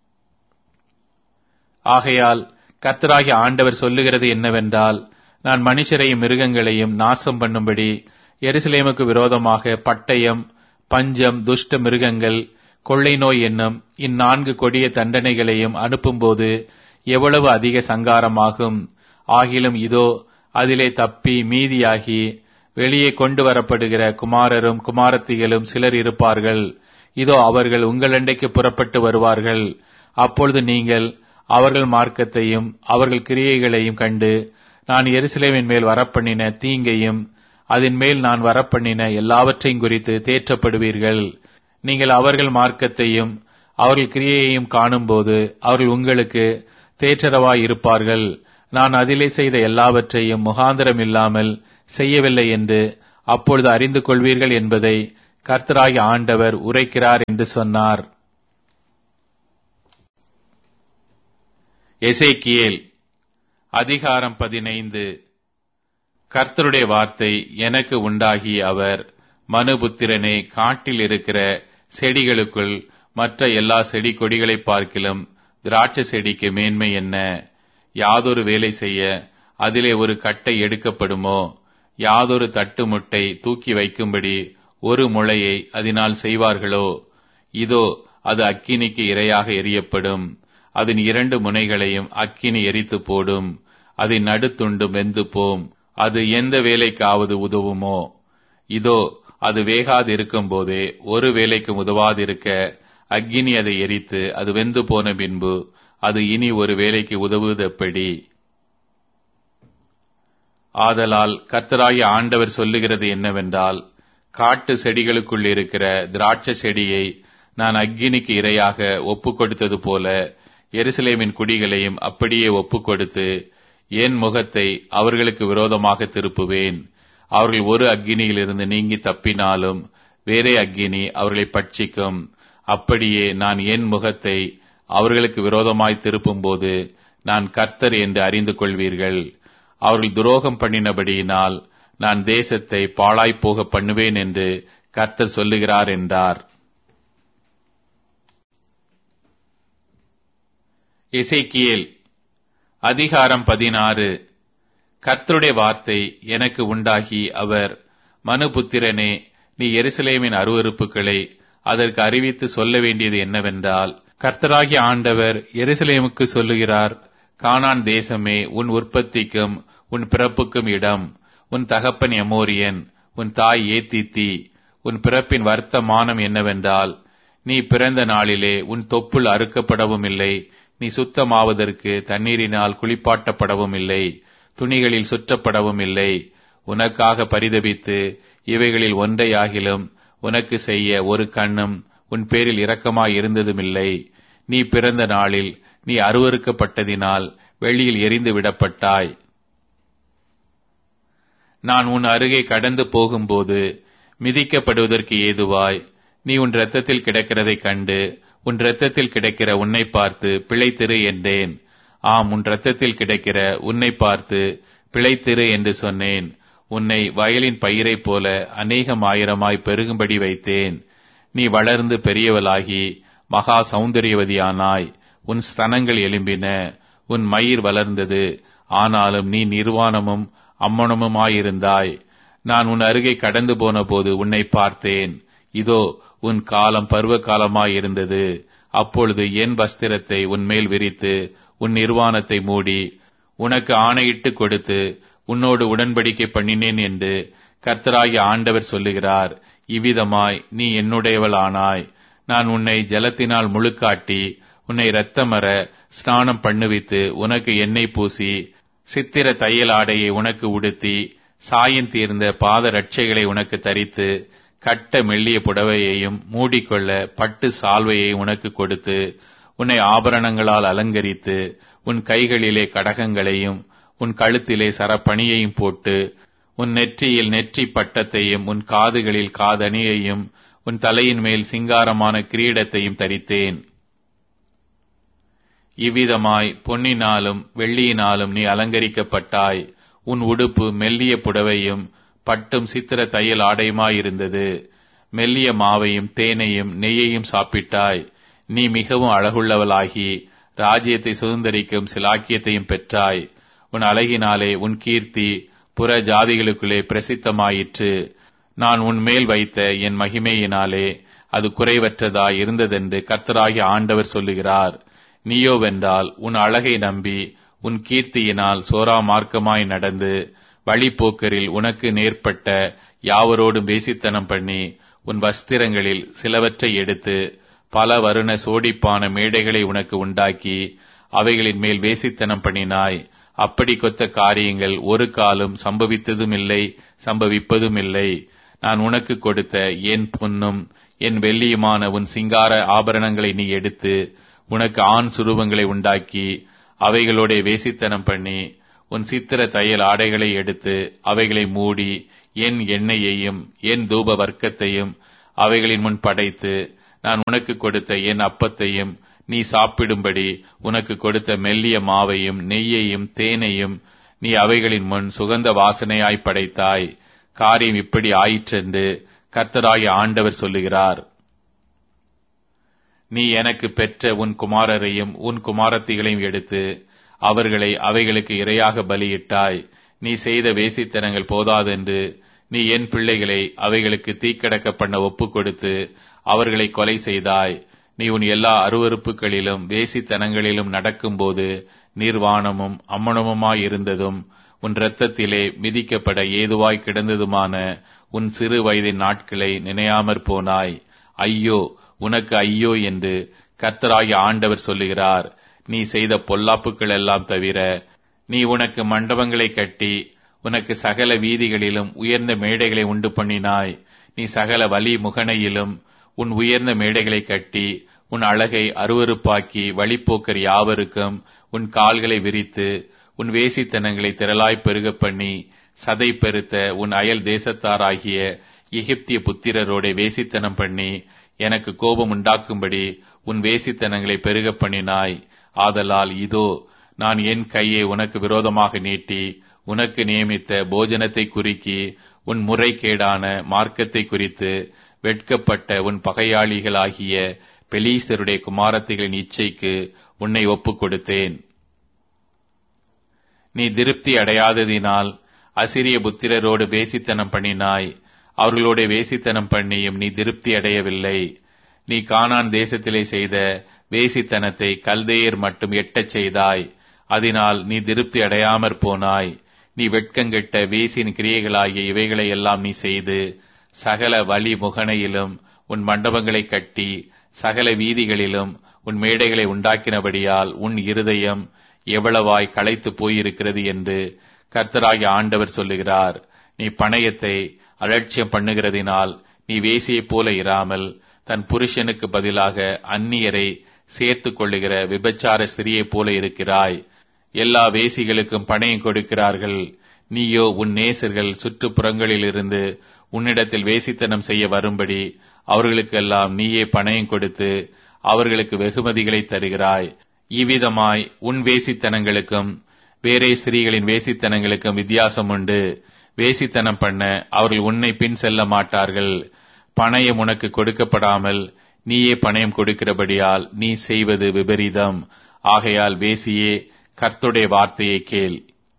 ஆகையால் கர்த்தராகிய ஆண்டவர் சொல்லுகிறது என்னவென்றால், நான் மனுஷரையும் மிருகங்களையும் நாசம் பண்ணும்படி எருசலேமுக்கு விரோதமாக பட்டயம், பஞ்சம், துஷ்ட மிருகங்கள், கொள்ளை நோய் என்னும் இந்நான்கு கொடிய தண்டனைகளையும் அனுப்பும்போது எவ்வளவு அதிக சங்காரமாகும். ஆகிலும் இதோ அதிலே தப்பி மீதியாகி வெளியே கொண்டு வரப்படுகிற குமாரரும் குமாரத்திகளும் சிலர் இருப்பார்கள். இதோ அவர்கள் உங்களண்டைக்கு புறப்பட்டு வருவார்கள். அப்பொழுது நீங்கள் அவர்கள் மார்க்கத்தையும் அவர்கள் கிரியைகளையும் கண்டு நான் எருசலேமின் மேல் வரப்பண்ணின தீங்கையும் அதன் மேல் நான் வரப்பண்ணின எல்லாவற்றையும் குறித்து தேற்றப்படுவீர்கள். நீங்கள் அவர்கள் மார்க்கத்தையும் அவர்கள் கிரியையையும் காணும்போது அவர்கள் உங்களுக்கு தேற்றரவாய் இருப்பார்கள். நான் அதிலே செய்த எல்லாவற்றையும் முகாந்திரம் இல்லாமல் செய்யவில்லை என்று அப்பொழுது அறிந்து கொள்வீர்கள் என்பதை கர்த்தராகிய ஆண்டவர் உரைக்கிறார் என்று சொன்னார். எசேக்கியேல் அதிகாரம் பதினைந்து. கர்த்தருடைய வார்த்தை எனக்கு உண்டாகி அவர், மனுபுத்திரனே, காட்டில் இருக்கிற செடிகளுக்குள் மற்ற எல்லா செடி கொடிகளை பார்க்கிலும் திராட்சை செடிக்கு மேன்மை என்ன? யாதொரு வேலை செய்ய அதிலே ஒரு கட்டை எடுக்கப்படுமோ? யாதொரு தட்டு முட்டை தூக்கி வைக்கும்படி ஒரு முளையை அதனால் செய்வார்களோ? இதோ அது அக்கினிக்கு இரையாக எரியப்படும். அதன் இரண்டு முனைகளையும் அக்கினி எரித்து போடும். அதன் நடுத்துண்டு வெந்து போம். அது எந்த வேலைக்காவது உதவுமோ? இதோ அது வேகாதிருக்கும் போதே ஒரு வேலைக்கு உதவாதிருக்க அக்கினி அதை எரித்து அது வெந்து போன பின்பு அது இனி ஒரு வேலைக்கு உதவுவதெப்படி? ஆதலால் கர்த்தராகிய ஆண்டவர் சொல்லுகிறது என்னவென்றால், காட்டு செடிகளுக்குள் இருக்கிற திராட்சை செடியை நான் அக்கினிக்கு இரையாக ஒப்புக் கொடுத்தது போல எருசலேமின் குடிகளையும் அப்படியே ஒப்புக் கொடுத்து என் முகத்தை அவர்களுக்கு விரோதமாக திருப்புவேன். அவர்கள் ஒரு அக்கினியிலிருந்து நீங்கி தப்பினாலும் வேறே அக்கினி அவர்களை பட்சிக்கும். அப்படியே நான் என் முகத்தை அவர்களுக்கு விரோதமாய் திருப்பும் போது நான் கர்த்தர் என்று அறிந்து கொள்வீர்கள். அவர்கள் துரோகம் பண்ணினபடியினால் நான் தேசத்தை பாழாய்ப்போக பண்ணுவேன் என்று கர்த்தர் சொல்லுகிறார் என்றார். எசேக்கியேல் அதிகாரம் பதினாறு. கர்த்தருடைய வார்த்தை எனக்கு உண்டாகி அவர், மனுபுத்திரனே, நீ எருசலேமின் அருவருப்புகளை அதற்கு அறிவித்து சொல்ல வேண்டியது என்னவென்றால், கர்த்தராகிய ஆண்டவர் எருசலேமுக்கு சொல்லுகிறார், கானான் தேசமே, உன் உற்பத்திக்கும் உன் பிறப்புக்கும் இடம். உன் தகப்பன் எமோரியன், உன் தாய் ஏத்தித்தி. உன் பிறப்பின் வர்த்தமானம் என்னவென்றால், நீ பிறந்த நாளிலே உன் தொப்புள் அறுக்கப்படவும் இல்லை, நீ சுத்தமாவதற்கு தண்ணீரினால் குளிப்பாட்டப்படவும் இல்லை, துணிகளில் சுற்றப்படவும் இல்லை. உனக்காக பரிதபித்து இவைகளில் ஒன்றையாகிலும் உனக்கு செய்ய ஒரு கண்ணும் உன் பேரில் இரக்கமாய் இருந்ததுமில்லை. நீ பிறந்த நாளில் நீ அருவருக்கப்பட்டதினால் வெளியில் எரிந்து விடப்பட்டாய். நான் உன் அருகே கடந்து போகும்போது மிதிக்கப்படுவதற்கு ஏதுவாய் நீ உன் இரத்தத்தில் கிடக்கிறதைக் கண்டு உன் இரத்தத்தில் கிடக்கிற உன்னை பார்த்து பிழைத்திரு என்றேன். ஆம், உன் இரத்தத்தில் கிடக்கிற உன்னை பார்த்து பிழைத்திரு என்று சொன்னேன். உன்னை வயலின் பயிரைப் போல அநேகம் ஆயிரமாய் பெருகும்படி வைத்தேன். நீ வளர்ந்து பெரியவளாகி மகா சௌந்தரியவதியானாய். உன் ஸ்தனங்கள் எலும்பின, உன் மயிர் வளர்ந்தது. ஆனாலும் நீ நிர்வாணமும் அம்மனமுமாயிருந்தாய். நான் உன் அருகே கடந்து போன போது உன்னை பார்த்தேன். இதோ, உன் காலம் பருவ காலமாயிருந்தது. அப்பொழுது என் வஸ்திரத்தை உன்மேல் விரித்து உன் நிர்வாணத்தை மூடி உனக்கு ஆணையிட்டு கொடுத்து உன்னோடு உடன்படிக்கை பண்ணினேன் என்று கர்த்தராகிய ஆண்டவர் சொல்லுகிறார். இவ்விதமாய் நீ என்னுடையவள் ஆனாய். நான் உன்னை ஜலத்தினால் முழுக்காட்டி உன்னை இரத்தமர ஸ்நானம் பண்ணுவித்து உனக்கு எண்ணெய் பூசி சித்திர தையல் ஆடையை உனக்கு உடுத்தி சாயம் தீர்ந்த பாத ரட்சைகளை உனக்கு தரித்து கட்ட மெல்லிய புடவையையும் மூடிக்கொள்ள பட்டு சால்வையை உனக்கு கொடுத்து உன்னை ஆபரணங்களால் அலங்கரித்து உன் கைகளிலே கடகங்களையும் உன் கழுத்திலே சரப்பணியையும் போட்டு உன் நெற்றியில் நெற்றி பட்டத்தையும் உன் காதுகளில் காதணியையும் உன் தலையின் மேல் சிங்காரமான கிரீடத்தையும் தரித்தேன். இவ்விதமாய் பொன்னினாலும் வெள்ளியினாலும் நீ அலங்கரிக்கப்பட்டாய். உன் உடுப்பு மெல்லிய புடவையும் பட்டும் சித்திர தையல் ஆடையுமாயிருந்தது. மெல்லிய மாவையும் தேனையும் நெய்யையும் சாப்பிட்டாய். நீ மிகவும் அழகுள்ளவளாகி ராஜ்யத்தை சுதந்தரிக்கும் சிலாக்கியத்தையும் பெற்றாய். உன் அழகினாலே உன் கீர்த்தி புற ஜாதிகளுக்குள்ளே பிரசித்தமாயிற்று. நான் உன் மேல் வைத்த என் மகிமையினாலே அது குறைவற்றதாய் இருந்ததென்று கர்த்தராகிய ஆண்டவர் சொல்லுகிறார். நீயோவென்றால் உன் அழகை நம்பி உன் கீர்த்தியினால் சோரா மார்க்கமாய் நடந்து வழிப்போக்கரில் உனக்கு நேர்பட்ட யாவரோடும் வேசித்தனம் பண்ணி உன் வஸ்திரங்களில் சிலவற்றை எடுத்து பல வருண சோடிப்பான மேடைகளை உனக்கு உண்டாக்கி அவைகளின் மேல் வேசித்தனம் பண்ணினாய். அப்படி கொத்த காரியங்கள் ஒரு காலம் சம்பவித்ததும் இல்லை, சம்பவிப்பதும் இல்லை. நான் உனக்கு கொடுத்த என் பொன்னும் என் வெள்ளியுமான உன் சிங்கார ஆபரணங்களை நீ எடுத்து உனக்கு ஆண் சுரூபங்களை உண்டாக்கி அவைகளோட வேசித்தனம் பண்ணி உன் சித்திர தையல் ஆடைகளை எடுத்து அவைகளை மூடி என் எண்ணெயையும் என் தூப வர்க்கத்தையும் அவைகளின் முன் படைத்து, நான் உனக்கு கொடுத்த என் அப்பத்தையும் நீ சாப்பிடும்படி உனக்கு கொடுத்த மெல்லிய மாவையும் நெய்யையும் தேனையும் நீ அவைகளின் முன் சுகந்த வாசனையாய் படைத்தாய். காரியம் இப்படி ஆயிற்றென்று கர்த்தராகிய ஆண்டவர் சொல்லுகிறார். நீ எனக்கு பெற்ற உன் குமாரரையும் உன் குமாரத்திகளையும் எடுத்து அவர்களை அவைகளுக்கு இரையாக பலியிட்டாய். நீ செய்த வேசித்தனங்கள் போதாதென்று நீ என் பிள்ளைகளை அவைகளுக்கு தீக்கடக்க பண்ண ஒப்பு கொடுத்து அவர்களை கொலை செய்தாய். நீ உன் எல்லா அருவருப்புகளிலும் வேசித்தனங்களிலும் நடக்கும்போது நிர்வாணமும் அம்மனமுமாயிருந்ததும் உன் இரத்தத்திலே மிதிக்கப்பட ஏதுவாய் கிடந்ததுமான உன் சிறு வயதின் நாட்களை நினையாமற் போனாய். ஐயோ, உனக்கு ஐயோ என்று கர்த்தராகிய ஆண்டவர் சொல்லுகிறார். நீ செய்த பொல்லாப்புகள் எல்லாம் தவிர நீ உனக்கு மண்டபங்களை கட்டி உனக்கு சகல வீதிகளிலும் உயர்ந்த மேடைகளை உண்டு பண்ணினாய். நீ சகல வலி முகனையிலும் உன் உயர்ந்த மேடைகளை கட்டி உன் அழகை அருவருப்பாக்கி வழிப்போக்கர் யாவருக்கும் உன் கால்களை விரித்து உன் வேசித்தனங்களை திரளாய் பெருக பண்ணி சதை பெருத்த உன் அயல் தேசத்தாராகிய எகிப்திய புத்திரரோட வேசித்தனம் பண்ணி எனக்கு கோபம் உண்டாக்கும்படி உன் வேசித்தனங்களை பெருக பண்ணினாய். ஆதலால் இதோ, நான் என் கையை உனக்கு விரோதமாக நீட்டி உனக்கு நியமித்த போஜனத்தை குறிக்கி உன் முறைகேடான மார்க்கத்தை குறித்து வெட்கப்பட்ட உன் பகையாளிகளாகிய பெலீஸ்தருடைய குமாரத்திகளின் இச்சைக்கு உன்னை ஒப்புக் கொடுத்தேன். நீ திருப்தி அடையாததினால் அசிரிய புத்திரரோடு வேசித்தனம் பண்ணினாய். அவர்களோட வேசித்தனம் பண்ணியும் நீ திருப்தி அடையவில்லை. நீ கானான் தேசத்திலே செய்த வேசித்தனத்தை கல்தேயர் மட்டும் எட்டச் செய்தாய். அதனால் நீ திருப்தி அடையாமற் போனாய். நீ வெட்கங்கெட்ட வேசின் கிரியைகளாகிய இவைகளை எல்லாம் நீ செய்து சகல வழி முகனையிலும் உன் மண்டபங்களை கட்டி சகல வீதிகளிலும் உன் மேடைகளை உண்டாக்கினபடியால் உன் இருதயம் எவ்வளவாய் களைத்து போயிருக்கிறது என்று கர்த்தராகிய ஆண்டவர் சொல்லுகிறார். நீ பணயத்தை அலட்சியம் பண்ணுகிறதினால் நீ வேசியைப் போல இராமல் தன் புருஷனுக்கு பதிலாக அந்நியரை சேர்த்து கொள்ளுகிற விபச்சார ஸ்திரியைப் போல இருக்கிறாய். எல்லா வேசிகளுக்கும் பணயம் கொடுக்கிறார்கள். நீயோ உன் நேசர்கள் சுற்றுப்புறங்களிலிருந்து உன்னிடத்தில் வேசித்தனம் செய்ய வரும்படி அவர்களுக்கெல்லாம் நீயே பணயம் கொடுத்து அவர்களுக்கு வெகுமதிகளை தருகிறாய். இவ்விதமாய் உன் வேசித்தனங்களுக்கும் வேறே ஸ்திரீகளின் வேசித்தனங்களுக்கும் வித்தியாசம் உண்டு. வேசித்தனம் பண்ண அவர்கள் உன்னை பின் செல்ல மாட்டார்கள். பணயம் உனக்கு கொடுக்கப்படாமல் நீயே பணயம் கொடுக்கிறபடியால் நீ செய்வது விபரீதம். ஆகையால் வேசியே, கர்த்தருடைய வார்த்தையை கேள்.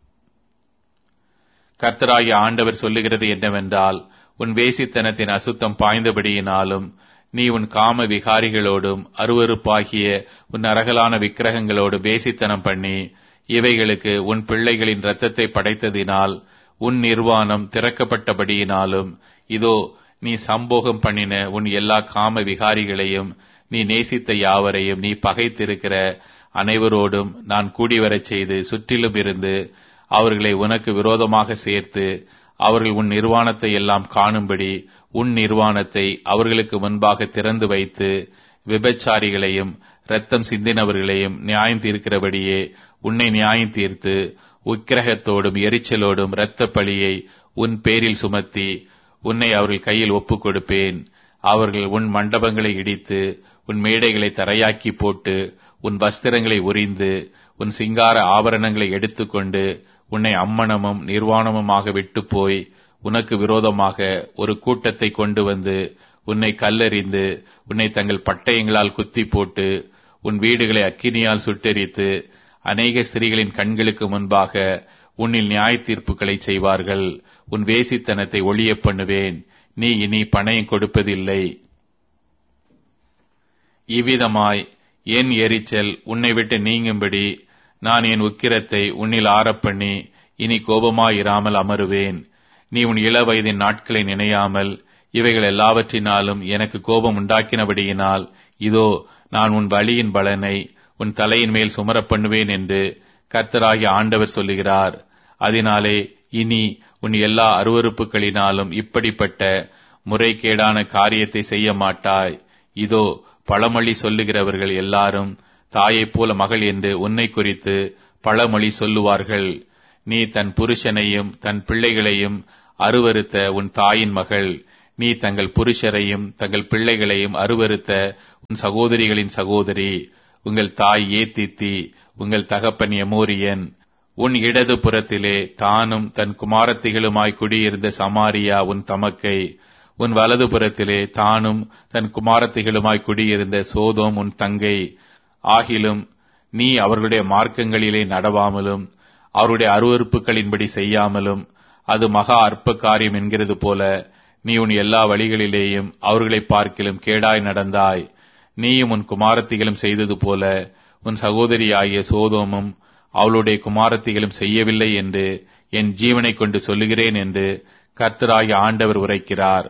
கர்த்தராகிய ஆண்டவர் சொல்லுகிறது என்னவென்றால், உன் வேசித்தனத்தின் அசுத்தம் பாய்ந்தபடியினாலும் நீ உன் காம விகாரிகளோடும் அருவருப்பாகிய உன் அரகலான விக்கிரகங்களோடு வேசித்தனம் பண்ணி இவைகளுக்கு உன் பிள்ளைகளின் இரத்தத்தை படைத்ததினால் உன் நிர்வாணம் திறக்கப்பட்டபடியினாலும் இதோ, நீ சம்போகம் பண்ணின உன் எல்லா காம விகாரிகளையும் நீ நேசித்த யாவரையும் நீ பகைத்திருக்கிற அனைவரோடும் நான் கூடிவரச் செய்து சுற்றிலும் இருந்து அவர்களை உனக்கு விரோதமாக சேர்த்து அவர்கள் உன் நிர்வாணத்தை எல்லாம் காணும்படி உன் நிர்வாணத்தை அவர்களுக்கு முன்பாக திறந்து வைத்து விபச்சாரிகளையும் இரத்தம் சிந்தினவர்களையும் நியாயம் தீர்க்கிறபடியே உன்னை நியாயம் தீர்த்து உக்கிரகத்தோடும் எரிச்சலோடும் இரத்த பழியை உன் பேரில் சுமத்தி உன்னை அவர்கள் கையில் ஒப்புக் கொடுப்பேன். அவர்கள் உன் மண்டபங்களை இடித்து உன் மேடைகளை தரையாக்கி போட்டு உன் வஸ்திரங்களை உரிந்து உன் சிங்கார ஆபரணங்களை எடுத்துக்கொண்டு உன்னை அம்மனமும் நிர்வாணமுமாக விட்டு போய் உனக்கு விரோதமாக ஒரு கூட்டத்தை கொண்டு வந்து உன்னை கல்லெறிந்து உன்னை தங்கள் பட்டயங்களால் குத்தி போட்டு உன் வீடுகளை அக்கினியால் சுட்டெரித்து அநேக ஸ்திரீகளின் கண்களுக்கு முன்பாக உன்னில் நியாய தீர்ப்புகளை செய்வார்கள். உன் வேசித்தனத்தை ஒழிய பண்ணுவேன். நீ இனி பணயம் கொடுப்பதில்லை. இவ்விதமாய் என் எரிச்சல் உன்னை விட்டு நீங்கும்படி நான் என் உக்கிரத்தை உன்னில் ஆறப்பண்ணி இனி கோபமாயிராமல் அமருவேன். நீ உன் இள வயதின் நாட்களை நினையாமல் இவைகள் எல்லாவற்றினாலும் எனக்கு கோபம் உண்டாக்கினபடியினால் இதோ, நான் உன் வலியின் பலனை உன் தலையின் மேல் சுமரப் பண்ணுவேன் என்று கர்த்தராகிய ஆண்டவர் சொல்லுகிறார். அதனாலே இனி உன் எல்லா அருவருப்புகளினாலும் இப்படிப்பட்ட முறைகேடான காரியத்தை செய்ய மாட்டாய். இதோ, பழமொழி சொல்லுகிறவர்கள் எல்லாரும் தாயைப் போல மகள் என்று உன்னை குறித்து பழமொழி சொல்லுவார்கள். நீ தன் புருஷனையும் தன் பிள்ளைகளையும் அருவருத்த உன் தாயின் மகள், நீ தங்கள் புருஷரையும் தங்கள் பிள்ளைகளையும் அருவருத்த உன் சகோதரிகளின் சகோதரி. உங்கள் தாய் ஏத்தித்தி, உங்கள் தகப்பன் எமோரியன். உன் இடது புறத்திலே தானும் தன் குமாரத்திகளுமாய் குடியிருந்த சமாரியா உன் தமக்கை. உன் வலது புறத்திலே தானும் தன் குமாரத்திகளுமாய் குடியிருந்த சோதோம் உன் தங்கை. ஆகிலும் நீ அவர்களுடைய மார்க்கங்களிலே நடவாமலும் அவருடைய அருவருப்புகளின்படி செய்யாமலும் அது மகா அற்ப காரியம் என்கிறது போல நீ உன் எல்லா வழிகளிலேயும் அவர்களை பார்க்கிலும் கேடாய் நடந்தாய். நீயும் உன் குமாரத்திகளும் செய்தது போல உன் சகோதரியாகிய சோதோமும் அவளுடைய குமாரத்திகளும் செய்யவில்லை என்று என் ஜீவனை கொண்டு சொல்லுகிறேன் என்று கர்த்தராகிய ஆண்டவர் உரைக்கிறார்.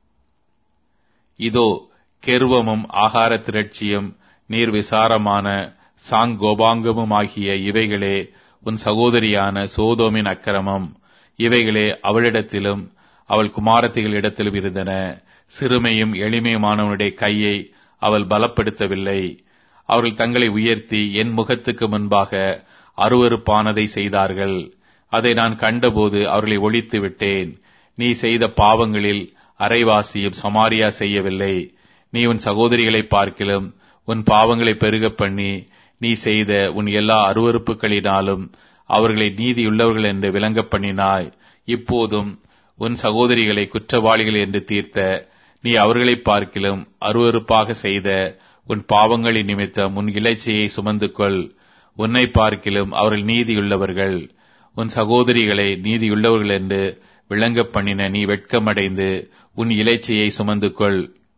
இதோ, கெர்வமும் ஆகார திரட்சியும் நீர் விசாரமான சாங்கோபாங்கமும் ஆகிய இவைகளே உன் சகோதரியான சோதோமின் அக்கிரமம். இவைகளே அவளிடத்திலும் அவள் குமாரத்திகளிடத்திலும் இருந்தன. சிறுமையும் எளிமையுமானவனுடைய கையை அவள் பலப்படுத்தவில்லை. அவர்கள் தங்களை உயர்த்தி என் முகத்துக்கு முன்பாக அருவருப்பானதை செய்தார்கள். அதை நான் கண்டபோது அவர்களை ஒழித்து விட்டேன். நீ செய்த பாவங்களில் அரைவாசியும் சமாரியா செய்யவில்லை. நீ உன் சகோதரிகளை பார்க்கிலும் உன் பாவங்களை பெருக பண்ணி நீ செய்த உன் எல்லா அருவருப்புகளினாலும் அவர்களை நீதியுள்ளவர்கள் என்று விளங்க பண்ணினாய். இப்போதும் உன் சகோதரிகளை குற்றவாளிகள் என்று தீர்த்த நீ அவர்களை பார்க்கிலும் அருவருப்பாக செய்த உன் பாவங்களின் நிமித்தம் உன் இலைச்சையை சுமந்து கொள். உன்னை பார்க்கிலும் அவர்கள் நீதியுள்ளவர்கள். உன் சகோதரிகளை நீதியுள்ளவர்கள் என்று விளங்க பண்ணின நீ வெட்கமடைந்து உன் இலைச்சையை சுமந்து கொள்.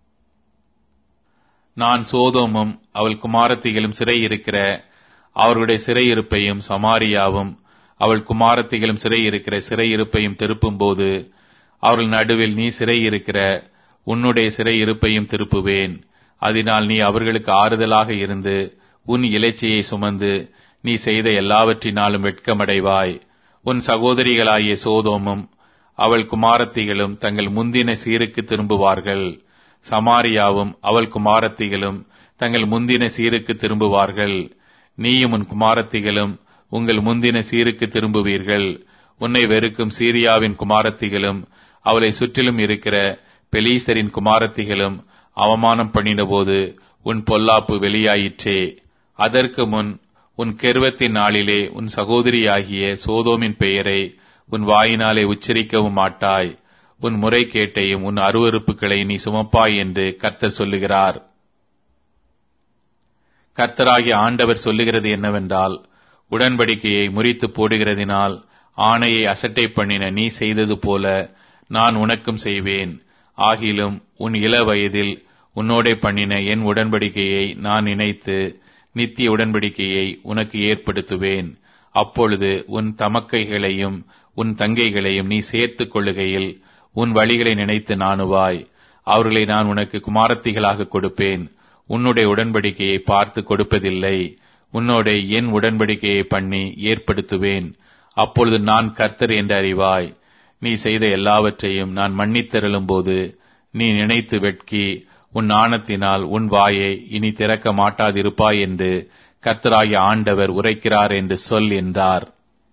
நான் சோதோமும் அவள் குமாரத்திகளும் சிறை இருக்கிற அவர்களுடைய சிறையிருப்பையும் சமாரியாவும் அவள் குமாரத்திகளும் சிறை இருக்கிற சிறையிருப்பையும் திருப்பும் போது அவர்கள் நடுவில் நீ சிறை இருக்கிற உன்னுடைய சிறையிருப்பையும் திருப்புவேன். அதனால் நீ அவர்களுக்கு ஆறுதலாக இருந்து உன் இலைச்சையை சுமந்து நீ செய்த எல்லாவற்றினாலும் வெட்கமடைவாய். உன் சகோதரிகளாகிய சோதோமும் அவள் குமாரத்திகளும் தங்கள் முந்தின சீருக்கு திரும்புவார்கள். சமாரியாவும் அவள் குமாரத்திகளும் தங்கள் முந்தின சீருக்கு திரும்புவார்கள். நீயும் உன் குமாரத்திகளும் உங்கள் முந்தின சீருக்கு திரும்புவீர்கள். உன்னை வெறுக்கும் சீரியாவின் குமாரத்திகளும் அவளை சுற்றிலும் இருக்கிற பெலீசரின் குமாரத்திகளும் அவமானம் பண்ணினபோது உன் பொல்லாப்பு வெளியாயிற்றே. அதற்கு முன் உன் கெர்வத்தின் நாளிலே உன் சகோதரியாகிய சோதோமின் பெயரை உன் வாயினாலே உச்சரிக்கவும் மாட்டாய். உன் முறைகேட்டையும் உன் அருவருப்புகளை நீ சுமப்பாய் என்று கர்த்தர் சொல்லுகிறார். கர்த்தராகிய ஆண்டவர் சொல்லுகிறது என்னவென்றால், உடன்படிக்கையை முறித்து போடுகிறதினால் ஆணையை அசட்டை பண்ணின நீ செய்தது போல நான் உனக்கும் செய்வேன். ஆகிலும் உன் இள வயதில் உன்னோடே பண்ணின என் உடன்படிக்கையை நான் நினைத்து நித்திய உடன்படிக்கையை உனக்கு ஏற்படுத்துவேன். அப்பொழுது உன் தமக்கைகளையும் உன் தங்கைகளையும் நீ சேர்த்துக் கொள்ளுகையில் உன் வழிகளை நினைத்து நாணுவாய். அவர்களை நான் உனக்கு குமாரத்திகளாக கொடுப்பேன். உன்னுடைய உடன்படிக்கையை பார்த்து கொடுப்பதில்லை. உன்னோட என் உடன்படிக்கையை பண்ணி ஏற்படுத்துவேன். அப்பொழுது நான் கர்த்தர் என்று அறிவாய். நீ செய்த எல்லாவற்றையும் நான் மன்னித்தருளும் போது நீ நினைத்து வெட்கி உன் நாணத்தினால் உன் வாயை இனி திறக்க மாட்டாதிருப்பாய் என்று கர்த்தராகிய ஆண்டவர் உரைக்கிறார் என்று சொல் என்றார்.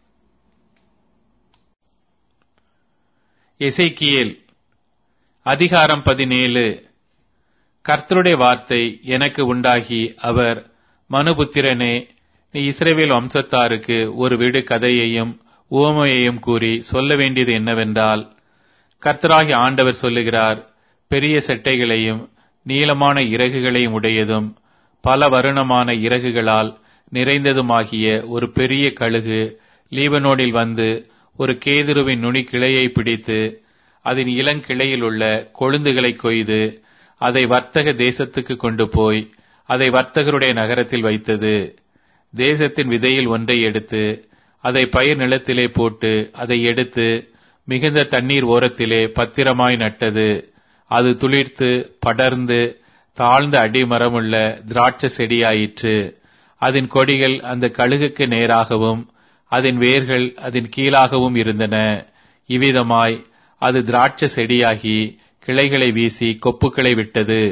எசேக்கியேல் அதிகாரம் பதினேழு. கர்த்தருடைய வார்த்தை எனக்கு உண்டாகி அவர், மனுபுத்திரனே, நீ இஸ்ரவேல் வம்சத்தாருக்கு ஒரு விடு கதையையும் உவமையையும் கூறி சொல்ல வேண்டியது என்னவென்றால், கர்த்தராகிய ஆண்டவர் சொல்லுகிறார், பெரிய செட்டைகளையும் நீளமான இறகுகளையும் உடையதும் பல வருணமான இறகுகளால் நிறைந்ததுமாகிய ஒரு பெரிய கழுகு லீபனோனில் வந்து ஒரு கேதுருவின் நுனி கிளையை பிடித்து அதன் இளங்கிளையில் உள்ள கொழுந்துகளை கொய்து அதை வர்த்தக தேசத்துக்கு கொண்டு போய் அதை வர்த்தகருடைய நகரத்தில் வைத்தது. தேசத்தின் விதையில் ஒன்றை எடுத்து அதை பயிர் நிலத்திலே போட்டு அதை எடுத்து மிகுந்த தண்ணீர் ஓரத்திலே பத்திரமாய் நட்டது. அது துளிர்த்து படர்ந்து தாழ்ந்த அடிமரமுள்ள திராட்சை செடியாயிற்று. அதன் கொடிகள் அந்த கழுகுக்கு நேராகவும் அதன் வேர்கள் அதன் கீழாகவும் இருந்தன. இவ்விதமாய் அது திராட்சை செடியாகி கிளைகளை வீசி கொப்புக்களை விட்டது.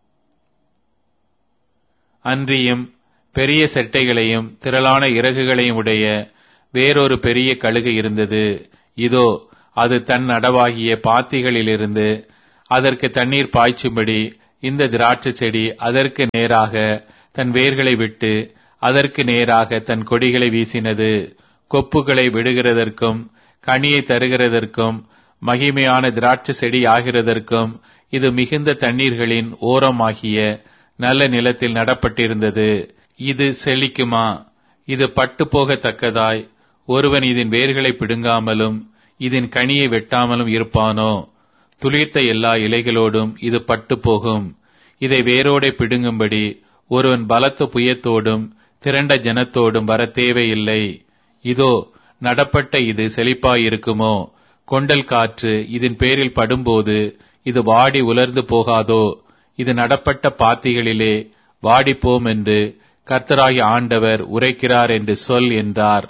அன்றியும் பெரிய செட்டைகளையும் திரளான இறகுகளையும் உடைய வேறொரு பெரிய கழுகு இருந்தது. இதோ, அது தன் நடவாகிய பாத்திகளிலிருந்து அதற்கு தண்ணீர் பாய்ச்சும்படி இந்த திராட்சை செடி அதற்கு நேராக தன் வேர்களை விட்டு அதற்கு நேராக தன் கொடிகளை வீசினது. கொப்புகளை விடுகிறதற்கும் கனியை தருகிறதற்கும் மகிமையான திராட்சை செடி ஆகிறதற்கும் இது மிகுந்த தண்ணீர்களின் ஓரமாகிய நல்ல நிலத்தில் நடப்பட்டிருந்தது. இது செழிக்குமா? இது பட்டு போகத்தக்கதாய் ஒருவன் இதன் வேர்களை பிடுங்காமலும் இதன் கனியை வெட்டாமலும் இருப்பானோ? துளிர்த்த எல்லா இலைகளோடும் இது பட்டு போகும். இதை வேரோடே பிடுங்கும்படி ஒருவன் பலத்த புயத்தோடும் திரண்ட ஜனத்தோடும் வர தேவையில்லை. இதோ நடப்பட்ட இது செழிப்பாயிருக்குமோ? கொண்டல் காற்று இதன் பேரில் படும்போது இது வாடி உலர்ந்து போகாதோ? இது நடப்பட்ட பாத்திகளிலே வாடிப்போம் என்று கர்த்தராகிய ஆண்டவர் உரைக்கிறார் என்று சொல் என்றார்.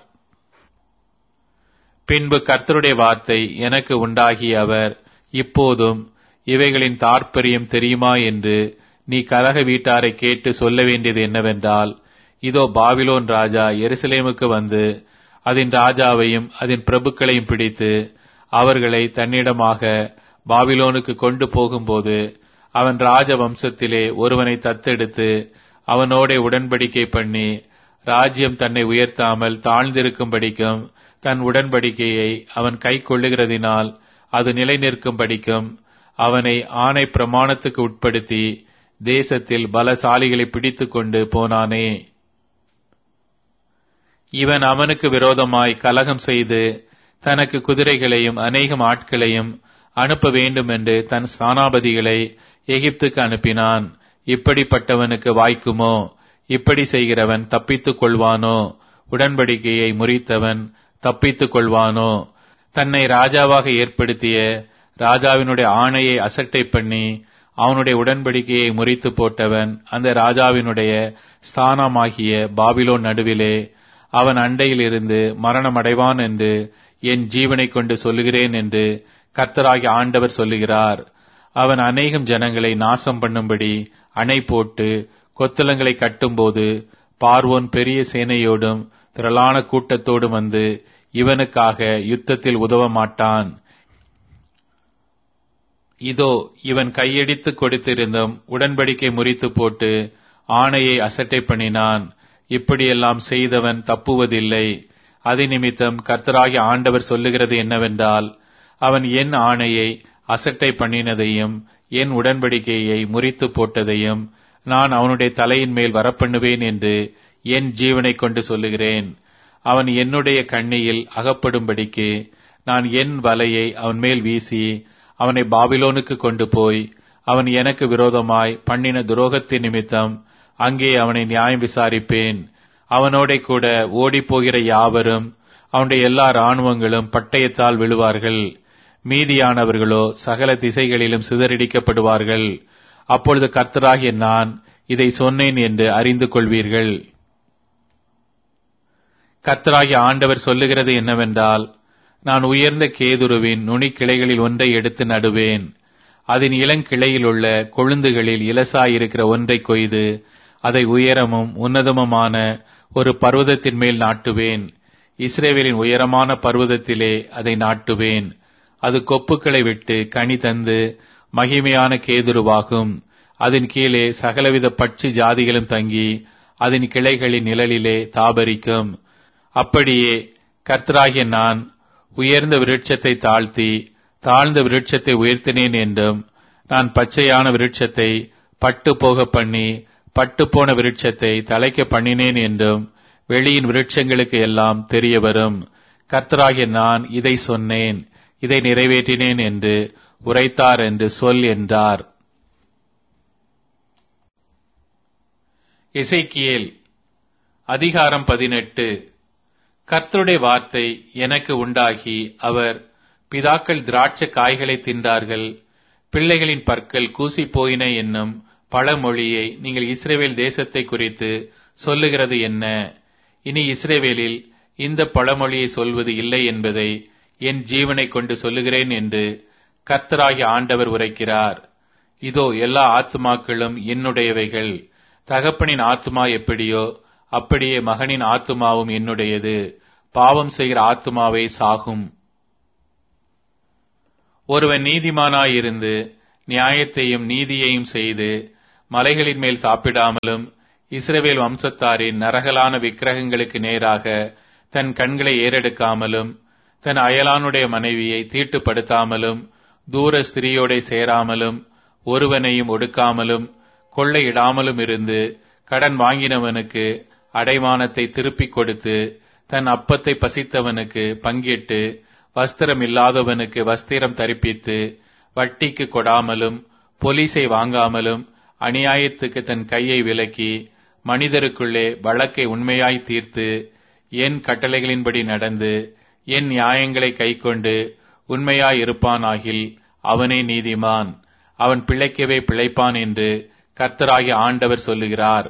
பின்பு கர்த்தருடைய வார்த்தை எனக்கு உண்டாகிய அவர், இப்போதும் இவைகளின் தாற்பயம் தெரியுமா என்று நீ கலக வீட்டாரை கேட்டு சொல்ல வேண்டியது என்னவென்றால், இதோ பாபிலோன் ராஜா எருசலேமுக்கு வந்து அதன் ராஜாவையும் அதன் பிரபுக்களையும் பிடித்து அவர்களை தன்னிடமாக பாபிலோனுக்கு கொண்டு போகும்போது அவன் ராஜ வம்சத்திலே ஒருவனை தத்தெடுத்து அவனோட உடன்படிக்கை பண்ணி ராஜ்யம் தன்னை உயர்த்தாமல் தாழ்ந்திருக்கும்படிக்கும் தன் உடன்படிக்கையை அவன் கை கொள்ளுகிறதினால் அது நிலை நிற்கும்படிக்கும் அவனை ஆணை பிரமாணத்துக்கு உட்படுத்தி தேசத்தில் பலசாலிகளை பிடித்துக் கொண்டு போனானே. இவன் அவனுக்கு விரோதமாய் கலகம் செய்து தனக்கு குதிரைகளையும் அநேகம் ஆட்களையும் அனுப்ப வேண்டும் என்று தன் ஸ்தானாபதிகளை எகிப்துக்கு அனுப்பினான். இப்படிப்பட்டவனுக்கு வாய்க்குமோ? இப்படி செய்கிறவன் தப்பித்துக் கொள்வானோ? உடன்படிக்கையை முறித்தவன் தப்பித்துக் கொள்வானோ? தன்னை ராஜாவாக ஏற்படுத்திய ராஜாவினுடைய ஆணையை அசட்டை பண்ணி அவனுடைய உடன்படிக்கையை முறித்து போட்டவன் அந்த ராஜாவினுடைய ஸ்தானமாகிய பாபிலோன் நடுவிலே அவன் அண்டையில் இருந்து மரணம் அடைவான் என்று என் ஜீவனை கொண்டு சொல்லுகிறேன் என்று கர்த்தராகிய ஆண்டவர் சொல்லுகிறார். அவன் அநேகம் ஜனங்களை நாசம் பண்ணும்படி அணை போட்டு கொத்தளங்களை கட்டும்போது பார்வோன் பெரிய சேனையோடும் திரளான கூட்டத்தோடும் வந்து இவனுக்காக யுத்தத்தில் உதவ மாட்டான். இதோ இவன் கையடித்து கொடுத்திருந்தும் உடன்படிக்கை முறித்து போட்டு ஆணையை அசட்டை பண்ணினான். இப்படியெல்லாம் செய்தவன் தப்புவதில்லை. அது நிமித்தம் கர்த்தராகிய ஆண்டவர் சொல்லுகிறது என்னவென்றால், அவன் என் ஆணையை அசட்டை பண்ணினதையும் என் உடன்படிக்கையை முறித்து போட்டதையும் நான் அவனுடைய தலையின் மேல் வரப்பண்ணுவேன் என்று என் ஜீவனை கொண்டு சொல்லுகிறேன். அவன் என்னுடைய கண்ணியில் அகப்படும்படிக்கு நான் என் வலையை அவன் மேல் வீசி அவனை பாபிலோனுக்கு கொண்டு போய் அவன் எனக்கு விரோதமாய் பண்ணின துரோகத்தின் நிமித்தம் அங்கே அவனை நியாயம் விசாரிப்பேன். அவனோட கூட ஓடிப்போகிற யாவரும் அவனுடைய எல்லா இராணுவங்களும் பட்டயத்தால் விழுவார்கள். மீதியானவர்களோ சகல திசைகளிலும் சிதறடிக்கப்படுவார்கள். அப்பொழுது கர்த்தராகிய நான் இதை சொன்னேன் என்று அறிந்து கொள்வீர்கள். கர்த்தராகிய ஆண்டவர் சொல்லுகிறது என்னவென்றால், நான் உயர்ந்த கேதுருவின் நுனிக்கிளைகளில் ஒன்றை எடுத்து நடுவேன். அதன் இளங்கிளையில் உள்ள கொழுந்துகளில் இலசாயிருக்கிற ஒன்றை கொய்து அதை உயரமும் உன்னதமுமான ஒரு பர்வதத்தின் மேல் நாட்டுவேன். இஸ்ரவேலின் உயரமான பர்வதத்திலே அதை நாட்டுவேன். அது கொப்புக்களை விட்டு கனி தந்து மகிமையான கேதுருவாகும். அதன் கீழே சகலவித பட்சி ஜாதிகளும் தங்கி அதன் கிளைகளின் நிழலிலே தாபரிக்கும். அப்படியே கர்த்தராகிய நான் உயர்ந்த விருட்சத்தை தாழ்த்தி தாழ்ந்த விருட்சத்தை உயர்த்தினேன் என்றும், நான் பச்சையான விருட்சத்தை பட்டு போக பண்ணி பட்டு போன விருட்சத்தை தலைக்க பண்ணினேன் என்றும் வெளியின் விருட்சங்களுக்கு எல்லாம் தெரிய வரும். கர்த்தராகிய நான் இதை சொன்னேன், இதை நிறைவேற்றினேன் என்று உரைத்தார் என்று சொல் என்றார். எசேக்கியேல் அதிகாரம் பதினெட்டு. கர்த்தருடைய வார்த்தை எனக்கு உண்டாகி, அவர், பிதாக்கள் திராட்சை காய்களை தின்றார்கள், பிள்ளைகளின் பற்கள் கூசி போயின என்னும் பழமொழியை நீங்கள் இஸ்ரவேல் தேசத்தை குறித்து சொல்லுகிறது என்ன? இனி இஸ்ரவேலில் இந்த பழமொழியை சொல்வது இல்லை என்பதை என் ஜீவனை கொண்டு சொல்லுகிறேன் என்று கர்த்தராகிய ஆண்டவர் உரைக்கிறார். இதோ எல்லா ஆத்துமாக்களும் என்னுடையவைகள். தகப்பனின் ஆத்துமா எப்படியோ அப்படியே மகனின் ஆத்துமாவும் என்னுடையது. பாவம் செய்கிற ஆத்துமாவே சாகும். ஒருவன் நீதிமானாயிருந்து நியாயத்தையும் நீதியையும் செய்து மலைகளின் மேல் சாப்பிடாமலும் இஸ்ரவேல் வம்சத்தாரின் நரகலான விக்கிரகங்களுக்கு நேராக தன் கண்களை ஏறெடுக்காமலும் தன் அயலானுடைய மனைவியை தீட்டுப்படுத்தாமலும் தூர ஸ்திரீயோட சேராமலும் ஒருவனையும் ஒடுக்காமலும் கொள்ளையிடாமலும் இருந்து கடன் வாங்கினவனுக்கு அடைமானத்தை திருப்பிக் கொடுத்து தன் அப்பத்தை பசித்தவனுக்கு பங்கிட்டு வஸ்திரம் இல்லாதவனுக்கு வஸ்திரம் தரிப்பித்து வட்டிக்கு கொடாமலும் பொலிசை வாங்காமலும் அநியாயத்துக்கு தன் கையை விலக்கி மனிதருக்குள்ளே வழக்கை உண்மையாய் தீர்த்து என் கட்டளைகளின்படி நடந்து என் நியாயங்களை கைக்கொண்டு உண்மையாயிருப்பானாகில் அவனே நீதிமான், அவன் பிழைக்கவே பிழைப்பான் என்று கர்த்தராகிய ஆண்டவர் சொல்லுகிறார்.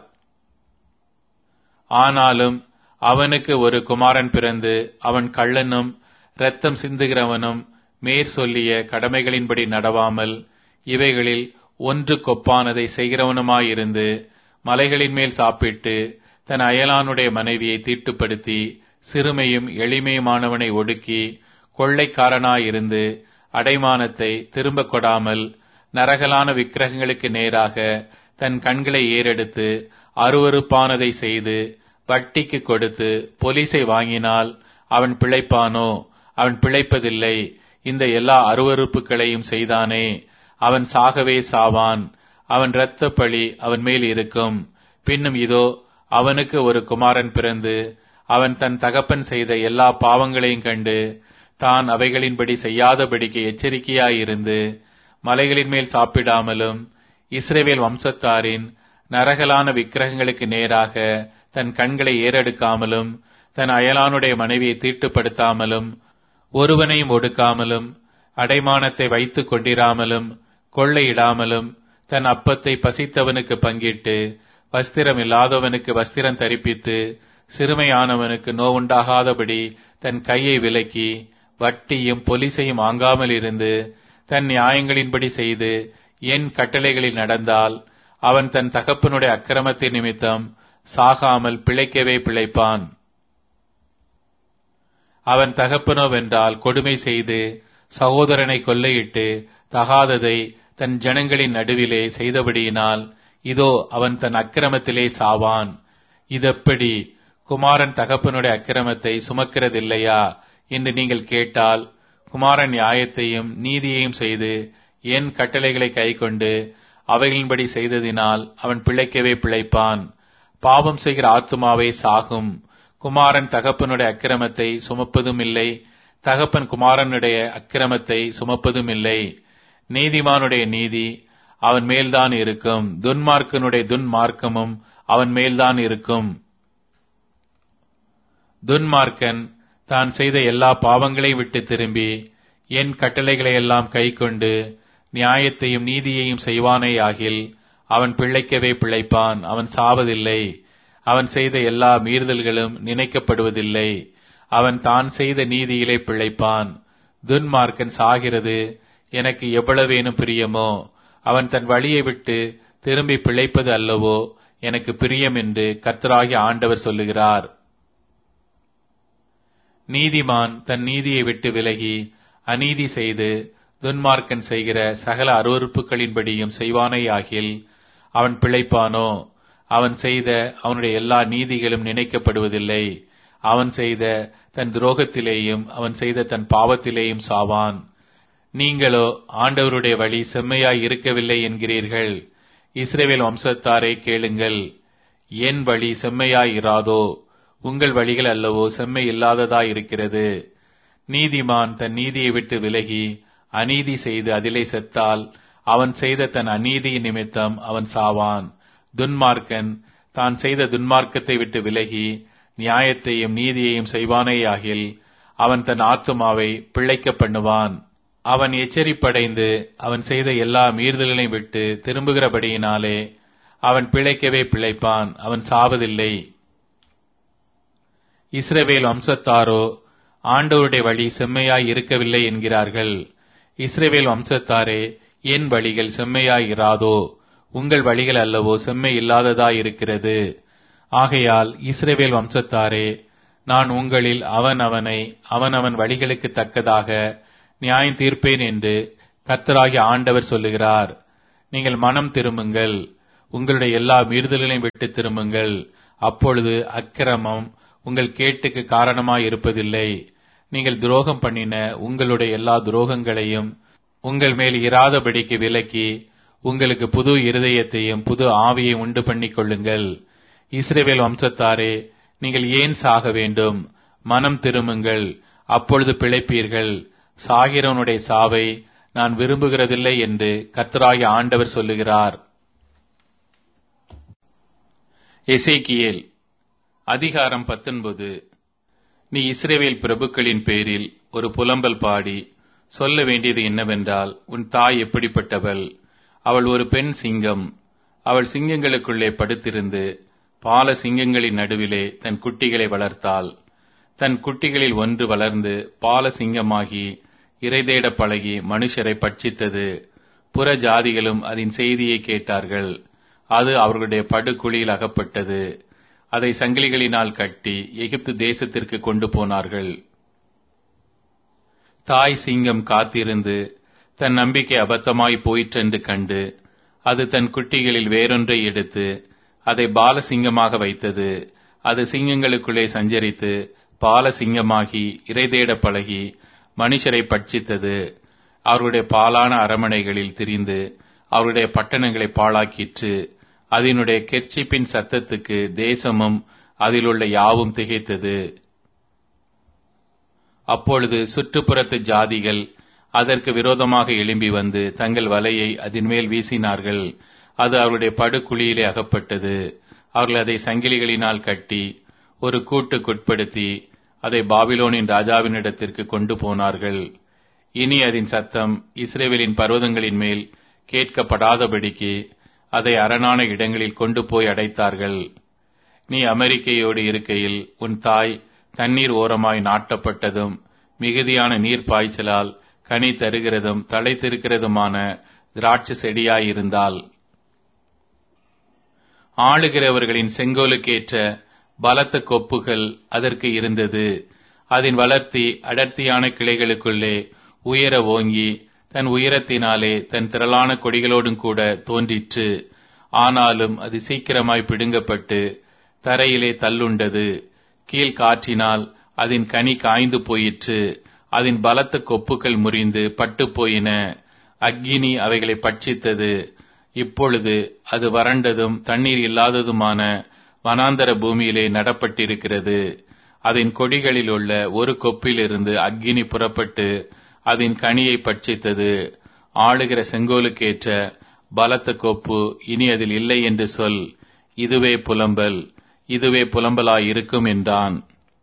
ஆனாலும் அவனுக்கு ஒரு குமாரன் பிறந்து அவன் கள்ளனும் இரத்தம் சிந்துகிறவனும் மேற் சொல்லிய கடமைகளின்படி நடவாமல் இவைகளில் ஒன்று கொப்பானதை செய்கிறவனுமாயிருந்து மலைகளின் மேல் சாப்பிட்டு தன் அயலானுடைய மனைவியை தீட்டுப்படுத்தி சிறுமையும் எளிமையுமானவனை ஒடுக்கி கொள்ளைக்காரனாயிருந்து அடைமானத்தை திரும்ப கொடாமல் நரகலான விக்கிரகங்களுக்கு நேராக தன் கண்களை ஏறெடுத்து அருவருப்பானதை செய்து வட்டிக்கு கொடுத்து பொலிசை வாங்கினால் அவன் பிழைப்பானோ? அவன் பிழைப்பதில்லை. இந்த எல்லா அருவருப்புகளையும் செய்தானே, அவன் சாகவே சாவான். அவன் இரத்த பழி அவன் மேல் இருக்கும். பின்னும் இதோ அவனுக்கு ஒரு குமாரன் பிறந்து அவன் தன் தகப்பன் செய்த எல்லா பாவங்களையும் கண்டு தான் அவைகளின்படி செய்யாதபடிக்கு எச்சரிக்கையாயிருந்து மலைகளின் மேல் சாப்பிடாமலும் இஸ்ரவேல் வம்சத்தாரின் நரகலான விக்கிரகங்களுக்கு நேராக தன் கண்களை ஏறெடுக்காமலும் தன் அயலானுடைய மனைவியை தீட்டுப்படுத்தாமலும் ஒருவனையும் ஒடுக்காமலும் அடைமானத்தை வைத்துக் கொண்டிராமலும் கொள்ளையிடாமலும் தன் அப்பத்தை பசித்தவனுக்கு பங்கிட்டு வஸ்திரம் இல்லாதவனுக்கு வஸ்திரம் தரிப்பித்து சிறுமையானவனுக்கு நோவுண்டாகாதபடி தன் கையை விலக்கி வட்டியும் பொலிசையும் வாங்காமல் இருந்து தன் நியாயங்களின்படி செய்து என் கட்டளைகளில் நடந்தால் அவன் தன் தகப்பனுடைய அக்கிரமத்தின் நிமித்தம் சாகாமல் பிழைக்கவே பிழைப்பான். அவன் தகப்பனோவென்றால் கொடுமை செய்து சகோதரனை கொள்ளையிட்டு தகாததை தன் ஜனங்களின் நடுவிலே செய்தபடியினால் இதோ அவன் தன் அக்கிரமத்திலே சாவான். இதெப்படி? குமாரன் தகப்பனுடைய அக்கிரமத்தை சுமக்கிறதில்லையா என்று நீங்கள் கேட்டால், குமாரன் நியாயத்தையும் நீதியையும் செய்து என் கட்டளைகளை கைக்கொண்டு அவைகளின்படி செய்ததினால் அவன் பிழைக்கவே பிழைப்பான். பாவம் செய்கிற ஆத்துமாவே சாகும். குமாரன் தகப்பனுடைய அக்கிரமத்தை சுமப்பதும் இல்லை, தகப்பன் குமாரனுடைய அக்கிரமத்தை சுமப்பதும் இல்லை. நீதிமானுடைய நீதி அவன் மேல்தான் இருக்கும், துன்மார்க்கனுடைய துன்மார்க்கமும் அவன் மேல்தான் இருக்கும். துன்மார்க்கன் தான் செய்த எல்லா பாவங்களையும் விட்டு திரும்பி என் கட்டளைகளை எல்லாம் கைக்கொண்டு நியாயத்தையும் நீதியையும் செய்வானேயாகில் அவன் பிழைக்கவே பிழைப்பான், அவன் சாவதில்லை. அவன் செய்த எல்லா மீறுதல்களும் நினைக்கப்படுவதில்லை. அவன் தான் செய்த நீதியிலே பிழைப்பான். துன்மார்க்கன் சாகிறது எனக்கு எவ்வளவேனும் பிரியமோ, அவன் தன் வழியை விட்டு திரும்பி பிழைப்பது அல்லவோ எனக்கு பிரியம் என்று கர்த்தராகிய ஆண்டவர் சொல்லுகிறார். நீதிமான் தன் நீதியை விட்டு விலகி அநீதி செய்து துன்மார்க்கன் செய்கிற சகல அருவருப்புகளின்படியும் செய்வானேயாகில் அவன் பிழைப்பானோ? அவன் செய்த அவனுடைய எல்லா நீதிகளும் நினைக்கப்படுவதில்லை. அவன் செய்த தன் துரோகத்திலேயும் அவன் செய்த தன் பாவத்திலேயும் சாவான். நீங்களோ ஆண்டவருடைய வழி செம்மையாய் இருக்கவில்லை என்கிறீர்கள். இஸ்ரவேல் வம்சத்தாரை கேளுங்கள், என் வழி செம்மையாய் இராதோ? உங்கள் வழிகள் அல்லவோ செம்மை இல்லாததாய் இருக்கிறது. நீதிமான் தன் நீதியை விட்டு விலகி அநீதி செய்து அதிலே செத்தால் அவன் செய்த தன் அநீதியின் நிமித்தம் அவன் சாவான். துன்மார்க்கன் தான் செய்த துன்மார்க்கத்தை விட்டு விலகி நியாயத்தையும் நீதியையும் செய்வானேயாகில் அவன் தன் ஆத்துமாவை பிழைக்க பண்ணுவான். அவன் எச்சரிப்படைந்து அவன் செய்த எல்லா மீறுதல்களையும் விட்டு திரும்புகிறபடியினாலே அவன் பிழைக்கவே பிழைப்பான், அவன் சாவதில்லை. இஸ்ரவேல் வம்சத்தாரோ ஆண்டவருடைய வழி செம்மையாய் இருக்கவில்லை என்கிறார்கள். இஸ்ரவேல் வம்சத்தாரே, என் வழிகள் செம்மையாய் இராதோ? உங்கள் வழிகள் அல்லவோ செம்மை இல்லாததாய் இருக்கிறது. ஆகையால் இஸ்ரவேல் வம்சத்தாரே, நான் உங்களில் அவன் அவனை அவன் அவன் வழிகளுக்கு தக்கதாக நியாயம் தீர்ப்பேன் என்று கர்த்தராகிய ஆண்டவர் சொல்லுகிறார். நீங்கள் மனம் திரும்புங்கள், உங்களுடைய எல்லா மீறுதல்களையும் விட்டு திரும்புங்கள். அப்பொழுது அக்கிரமம் உங்கள் கேட்டுக்கு காரணமாய் இருப்பதில்லை. நீங்கள் துரோகம் பண்ணின உங்களுடைய எல்லா துரோகங்களையும் உங்கள் மேல் இராதபடிக்கு விலக்கி உங்களுக்கு புது இருதயத்தையும் புது ஆவியை உண்டு பண்ணிக் கொள்ளுங்கள். இஸ்ரவேல் வம்சத்தாரே, நீங்கள் ஏன் சாக வேண்டும்? மனம் திரும்புங்கள், அப்பொழுது பிழைப்பீர்கள். சாகிறவனுடைய சாவை நான் விரும்புகிறதில்லை என்று கர்த்தராகிய ஆண்டவர் சொல்லுகிறார். எசேக்கியேல் அதிகாரம் பத்தொன்பது. நீ இஸ்ரவேல் பிரபுக்களின் பேரில் ஒரு புலம்பல் பாடி சொல்ல வேண்டியது என்னவென்றால், உன் தாய் எப்படிப்பட்டவள்? அவள் ஒரு பெண் சிங்கம். அவள் சிங்கங்களுக்குள்ளே படுத்திருந்து பால சிங்கங்களின் நடுவிலே தன் குட்டிகளை வளர்த்தாள். தன் குட்டிகளில் ஒன்று வளர்ந்து பால சிங்கமாகி இரைதேட பழகி மனுஷரை பட்சித்தது. புற ஜாதிகளும் அதன் செய்தியை கேட்டார்கள். அது அவர்களுடைய படுகுழியில் அகப்பட்டது. அதை சங்கிலிகளினால் கட்டி எகிப்து தேசத்திற்கு கொண்டு போனார்கள். தாய் சிங்கம் காத்திருந்து தன் நம்பிக்கை அபத்தமாய் போயிற்றென்று கண்டு அது தன் குட்டிகளில் வேறொன்றை எடுத்து அதை பாலசிங்கமாக வைத்தது. அது சிங்கங்களுக்குள்ளே சஞ்சரித்து பாலசிங்கமாகி இரைதேட பழகி மனுஷரை பட்சித்தது. அவருடைய பாலான அரமனைகளில் திரிந்து அவருடைய பட்டணங்களை பாழாக்கிற்று. அதனுடைய கெர்ச்சிப்பின் சத்தத்துக்கு தேசமும் அதிலுள்ள யாவும் திகைத்தது. அப்பொழுது சுற்றுப்புறத்து ஜாதிகள் அதற்கு விரோதமாக எழும்பி வந்து தங்கள் வலையை அதன் மேல் வீசினார்கள். அது அவருடைய படுகுழியிலே அகப்பட்டது. அவர்கள் அதை சங்கிலிகளினால் கட்டி ஒரு கூட்டுக்குட்படுத்தி அதை பாபிலோனின் ராஜாவினிடத்திற்கு கொண்டு போனார்கள். இனி அதன் சத்தம் இஸ்ரவேலின் பர்வதங்களின் மேல் கேட்கப்படாதபடிக்கு அதை அரணான இடங்களில் கொண்டு போய் அடைத்தார்கள். நீ அமெரிக்கையோடு இருக்கையில் உன் தாய் தண்ணீர் ஓரமாய் நாட்டப்பட்டதும் மிகுதியான நீர் பாய்ச்சலால் கனி தருகிறதும் தழைத்திருக்கிறதுமான திராட்சை செடியாயிருந்தால், ஆளுகிறவர்களின் செங்கோலுக்கேற்ற பலத்த கொப்புகள் அதற்கு இருந்தது. அதன் வளர்த்தி அடர்த்தியான கிளைகளுக்குள்ளே உயர ஓங்கி தன் உயரத்தினாலே தன் திரளான கொடிகளோடும் கூட தோன்றிற்று. ஆனாலும் அது சீக்கிரமாய் பிடுங்கப்பட்டு தரையிலே தள்ளுண்டது. கீழ் காற்றினால் அதன் கனி காய்ந்து போயிற்று. அதன் பலத்த கொப்புகள் முறிந்து பட்டு போயின. அக்கினி அவைகளை பட்சித்தது. இப்பொழுது அது வறண்டதும் தண்ணீர் இல்லாததுமான வனாந்தர பூமியிலே நடப்பட்டிருக்கிறது. அதன் கொடிகளில் உள்ள ஒரு கொப்பிலிருந்து அக்கினி புறப்பட்டு அதன் கனியை பட்சித்தது. ஆளுகிற செங்கோலுக்கேற்ற பலத்த கொப்பு இனி அதில் இல்லை என்று சொல். இதுவே புலம்பல், இதுவே புலம்பலாயிருக்கும் என்றான்.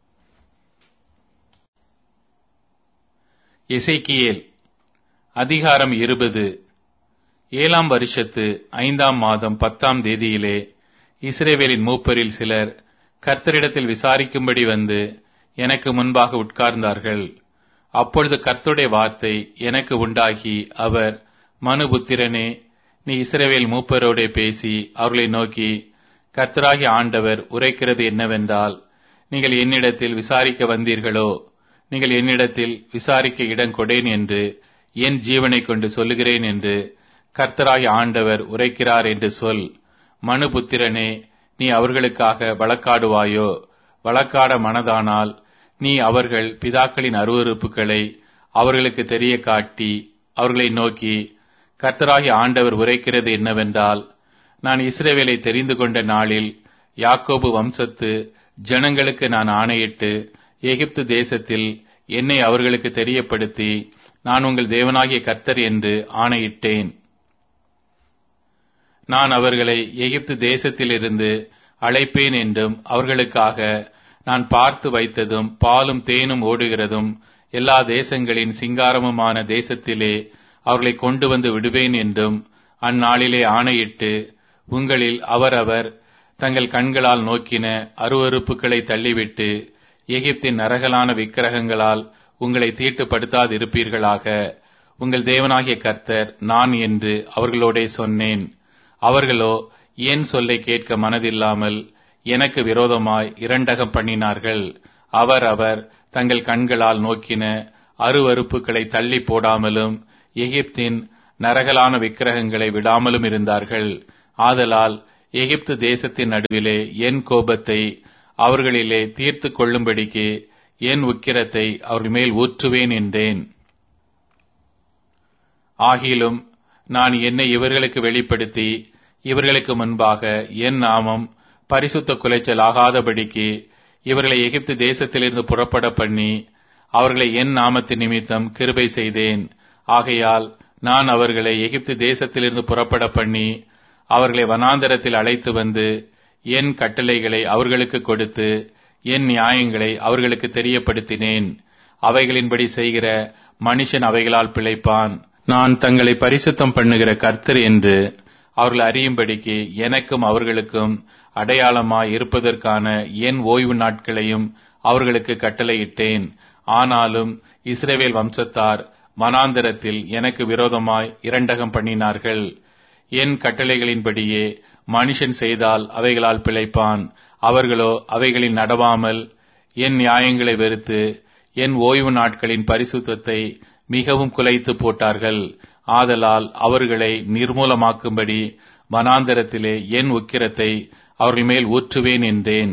எசேக்கியேல் அதிகாரம் இருபது. ஏழாம் வருஷத்து ஐந்தாம் மாதம் பத்தாம் தேதியிலே இஸ்ரவேலின் மூப்பரில் சிலர் கர்த்தரிடத்தில் விசாரிக்கும்படி வந்து எனக்கு முன்பாக உட்கார்ந்தார்கள். அப்பொழுது கர்த்தருடைய வார்த்தை எனக்கு உண்டாகி, அவர், மனுபுத்திரனே, நீ இஸ்ரவேல் மூப்பரோடே பேசி அவர்களை நோக்கி, கர்த்தராகிய ஆண்டவர் உரைக்கிறது என்னவென்றால், நீங்கள் என்னிடத்தில் விசாரிக்க வந்தீர்களோ? நீங்கள் என்னிடத்தில் விசாரிக்க இடம் கொடேன் என்று என் ஜீவனை கொண்டு சொல்லுகிறேன் என்று கர்த்தராகிய ஆண்டவர் உரைக்கிறார் என்று சொல். மனுபுத்திரனே, நீ அவர்களுக்காக வழக்காடுவாயோ? வழக்காட மனதானால் நீ அவர்கள் பிதாக்களின் அருவருப்புகளை அவர்களுக்கு தெரிய காட்டி அவர்களை நோக்கி, கர்த்தராகிய ஆண்டவர் உரைக்கிறது என்னவென்றால், நான் இஸ்ரவேலை தெரிந்து கொண்ட நாளில் யாக்கோபு வம்சத்து ஜனங்களுக்கு நான் ஆணையிட்டு எகிப்து தேசத்தில் என்னை அவர்களுக்கு தெரியப்படுத்தி நான் உங்கள் தேவனாகிய கர்த்தர் என்று ஆணையிட்டேன். நான் அவர்களை எகிப்து தேசத்திலிருந்து அழைப்பேன் என்றும் அவர்களுக்காக நான் பார்த்து வைத்ததும் பாலும் தேனும் ஓடுகிறதும் எல்லா தேசங்களின் சிங்காரமுமான தேசத்திலே அவர்களை கொண்டு வந்து விடுவேன் என்றும் அந்நாளிலே ஆணையிட்டு, உங்களில் அவரவர் தங்கள் கண்களால் நோக்கின அருவருப்புகளை தள்ளிவிட்டு எகிப்தின் நரகலான விக்கிரகங்களால் உங்களை தீட்டுப்படுத்தாதிருப்பீர்களாக. உங்கள் தேவனாகிய கர்த்தர் நான் என்று அவர்களோடே சொன்னேன். அவர்களோ என் சொல்லை கேட்க மனதில்லாமல் எனக்கு விரோதமாய் இரண்டகம் பண்ணினார்கள். அவர் அவர் தங்கள் கண்களால் நோக்கின அருவருப்புகளை தள்ளி போடாமலும் எகிப்தின் நரகலான விக்கிரகங்களை விடாமலும் இருந்தார்கள். ஆதலால் எகிப்து தேசத்தின் நடுவிலே என் கோபத்தை அவர்களிலே தீர்த்து கொள்ளும்படிக்கு என் உக்கிரத்தை அவர்கள் மேல் ஊற்றுவேன் என்றேன். ஆகிலும் நான் என்னை இவர்களுக்கு வெளிப்படுத்தி இவர்களுக்கு முன்பாக என் நாமம் பரிசுத்த குலைச்சல் ஆகாதபடிக்கு இவர்களை எகிப்து தேசத்திலிருந்து புறப்பட பண்ணி அவர்களை என் நாமத்தின் நிமித்தம் கிருபை செய்தேன். ஆகையால் நான் அவர்களை எகிப்து தேசத்திலிருந்து புறப்பட பண்ணி அவர்களை வனாந்தரத்தில் அழைத்து வந்து என் கட்டளைகளை அவர்களுக்கு கொடுத்து என் நியாயங்களை அவர்களுக்கு தெரியப்படுத்தினேன். அவைகளின்படி செய்கிற மனுஷன் அவைகளால் பிழைப்பான். நான் தங்களை பரிசுத்தம் பண்ணுகிற கர்த்தர் என்று அவர்கள் அறியும்படிக்கு எனக்கும் அவர்களுக்கும் அடையாளமாய் இருப்பதற்கான என் ஓய்வு நாட்களையும் அவர்களுக்கு கட்டளையிட்டேன். ஆனாலும் இஸ்ரவேல் வம்சத்தார் வனாந்தரத்தில் எனக்கு விரோதமாய் இரண்டகம் பண்ணினார்கள். என் கட்டளைகளின்படியே மனுஷன் செய்தால் அவைகளால் பிழைப்பான். அவர்களோ அவைகளில் நடவாமல் என் நியாயங்களை வெறுத்து என் ஓய்வு நாட்களின் பரிசுத்தத்தை மிகவும் குலைத்து போட்டார்கள். ஆதலால் அவர்களை நிர்மூலமாக்கும்படி வனாந்தரத்திலே என் உக்கிரத்தை அவர்கள் மேல் ஊற்றுவேன் என்றேன்.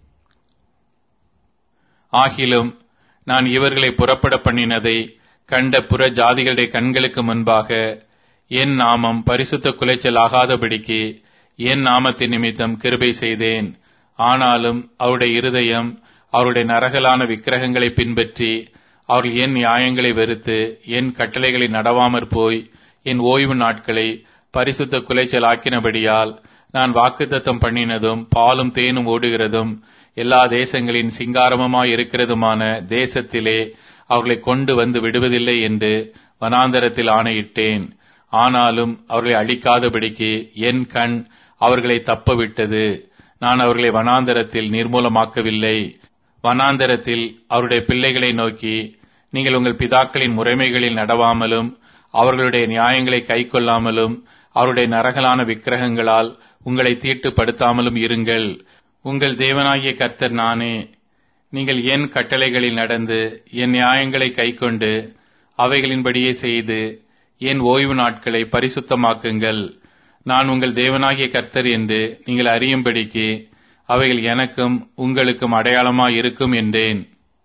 ஆகிலும் நான் இவர்களை புறப்பட பண்ணினதை கண்ட புற ஜாதிகளுடைய கண்களுக்கு முன்பாக என் நாமம் பரிசுத்த குலைச்சல் ஆகாதபடிக்கு என் நாமத்தின் நிமித்தம் கிருபை செய்தேன். ஆனாலும் அவருடைய இருதயம் அவருடைய நரகலான விக்கிரகங்களை பின்பற்றி அவர்கள் என் நியாயங்களை வெறுத்து என் கட்டளைகளை நடவாமற் போய் என் ஓய்வு நாட்களை பரிசுத்த குலைச்சல் ஆக்கினபடியால் நான் வாக்குத்தத்தம் பண்ணினதும் பாலும் தேனும் ஓடுகிறதும் எல்லா தேசங்களின் சிங்காரமுமாய் இருக்கிறதுமான தேசத்திலே அவர்களை கொண்டு வந்து விடுவதில்லை என்று வனாந்தரத்தில் ஆணையிட்டேன். ஆனாலும் அவர்களை அழிக்காதபடிக்கு என் கண் அவர்களை தப்பவிட்டது. நான் அவர்களை வனாந்தரத்தில் நிர்மூலமாக்கவில்லை. வனாந்தரத்தில் அவருடைய பிள்ளைகளை நோக்கி, நீங்கள் உங்கள் பிதாக்களின் முறைமைகளில் நடவாமலும் அவர்களுடைய நியாயங்களை கைக்கொள்ளாமலும் அவருடைய நரகலான விக்கிரகங்களால் உங்களை தீட்டுப்படுத்தாமலும் இருங்கள். உங்கள் தேவனாகிய கர்த்தர் நானே. நீங்கள் என் கட்டளைகளில் நடந்து என் நியாயங்களை கைக்கொண்டு அவைகளின்படியே செய்து என் ஓய்வு நாட்களை பரிசுத்தமாக்குங்கள். நான் உங்கள் தேவனாகிய கர்த்தர் என்று நீங்கள் அறியும்படிக்கு அவைகள் எனக்கும் உங்களுக்கும் அடையாளமாய் இருக்கும் என்றேன்.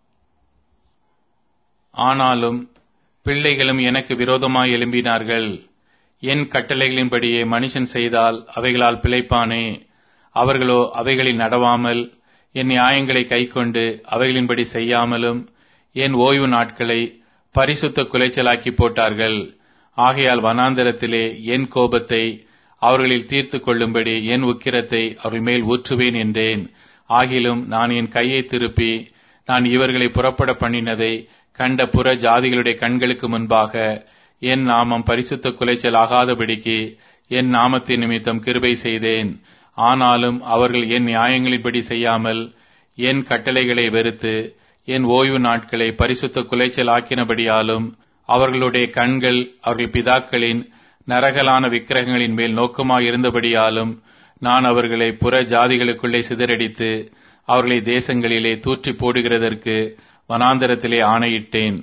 ஆனாலும் பிள்ளைகளும் எனக்கு விரோதமாய் எழும்பினார்கள். என் கட்டளைகளின்படியே மனுஷன் செய்தால் அவைகளால் பிழைப்பானே. அவர்களோ அவைகளில் நடவாமல் என் நியாயங்களை கைக்கொண்டு அவைகளின்படி செய்யாமலும் என் ஓய்வு நாட்களை பரிசுத்த குலைச்சலாக்கி போட்டார்கள். ஆகையால் வனாந்தரத்திலே என் கோபத்தை அவர்களில் தீர்த்து கொள்ளும்படி என் உக்கிரத்தை அவர்கள் மேல் ஊற்றுவேன் என்றேன். ஆகிலும் நான் என் கையை திருப்பி நான் இவர்களை புறப்பட பண்ணினதை கண்ட புற ஜாதிகளுடைய கண்களுக்கு முன்பாக என் நாமம் பரிசுத்த குலைச்சல் ஆகாதபடிக்கு என் நாமத்தின் நிமித்தம் கிருபை செய்தேன். ஆனாலும் அவர்கள் என் நியாயங்களின்படி செய்யாமல் என் கட்டளைகளை வெறுத்து என் ஓய்வு நாட்களை பரிசுத்த குலைச்சல் ஆக்கினபடியாலும் அவர்களுடைய கண்கள் அவர்கள் பிதாக்களின் நரகலான விக்கிரகங்களின் மேல் நோக்கமாயிருந்தபடியாலும் நான் அவர்களை புற ஜாதிகளுக்குள்ளே சிதறடித்து அவர்களை தேசங்களிலே தூற்றி போடுகிறதற்கு வனாந்தரத்திலே ஆணையிட்டேன்.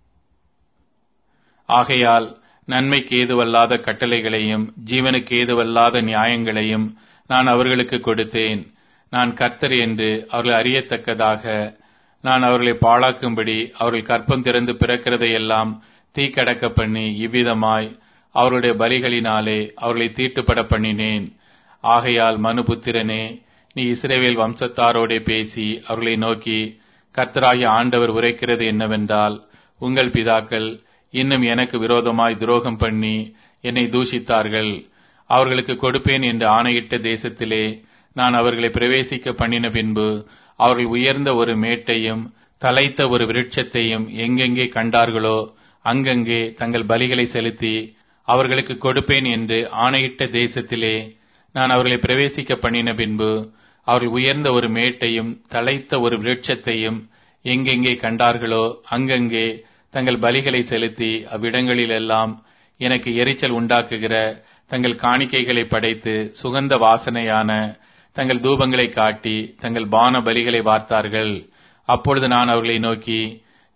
ஆகையால் நன்மைக்கு ஏதுவல்லாத கட்டளைகளையும் ஜீவனுக்கு ஏதுவல்லாத நியாயங்களையும் நான் அவர்களுக்கு கொடுத்தேன். நான் கர்த்தர் என்று அவர்கள் அறியத்தக்கதாக நான் அவர்களை பாழாக்கும்படி அவர்கள் கற்பம் திறந்து பிறக்கிறதையெல்லாம் தீக்கடக்க பண்ணி இவ்விதமாய் அவருடைய பலிகளினாலே அவர்களை தீட்டுப்பட பண்ணினேன். ஆகையால் மனுபுத்திரனே, நீ இஸ்ரவேல் வம்சத்தாரோடே பேசி அவர்களை நோக்கி, கர்த்தராகிய ஆண்டவர் உரைக்கிறது என்னவென்றால், உங்கள் பிதாக்கள் இன்னும் எனக்கு விரோதமாய் துரோகம் பண்ணி என்னை தூஷித்தார்கள். அவர்களுக்கு கொடுப்பேன் என்று ஆணையிட்ட தேசத்திலே நான் அவர்களை பிரவேசிக்க பண்ணின பின்பு அவர்கள் உயர்ந்த ஒரு மேட்டையும் தலைத்த ஒரு விருட்சத்தையும் எங்கெங்கே கண்டார்களோ அங்கங்கே தங்கள் பலிகளை செலுத்தி அவர்களுக்கு கொடுப்பேன் என்று ஆணையிட்ட தேசத்திலே நான் அவர்களை பிரவேசிக்க பண்ணின பின்பு அவர்கள் உயர்ந்த ஒரு மேட்டையும் தலைத்த ஒரு விருட்சத்தையும் எங்கெங்கே கண்டார்களோ அங்கங்கே தங்கள் பலிகளை செலுத்தி அவ்விடங்களிலெல்லாம் எனக்கு எரிச்சல் உண்டாக்குகிற தங்கள் காணிக்கைகளை படைத்து சுகந்த வாசனையான தங்கள் தூபங்களை காட்டி தங்கள் பான பலிகளை வார்த்தார்கள். அப்பொழுது நான் அவர்களை நோக்கி,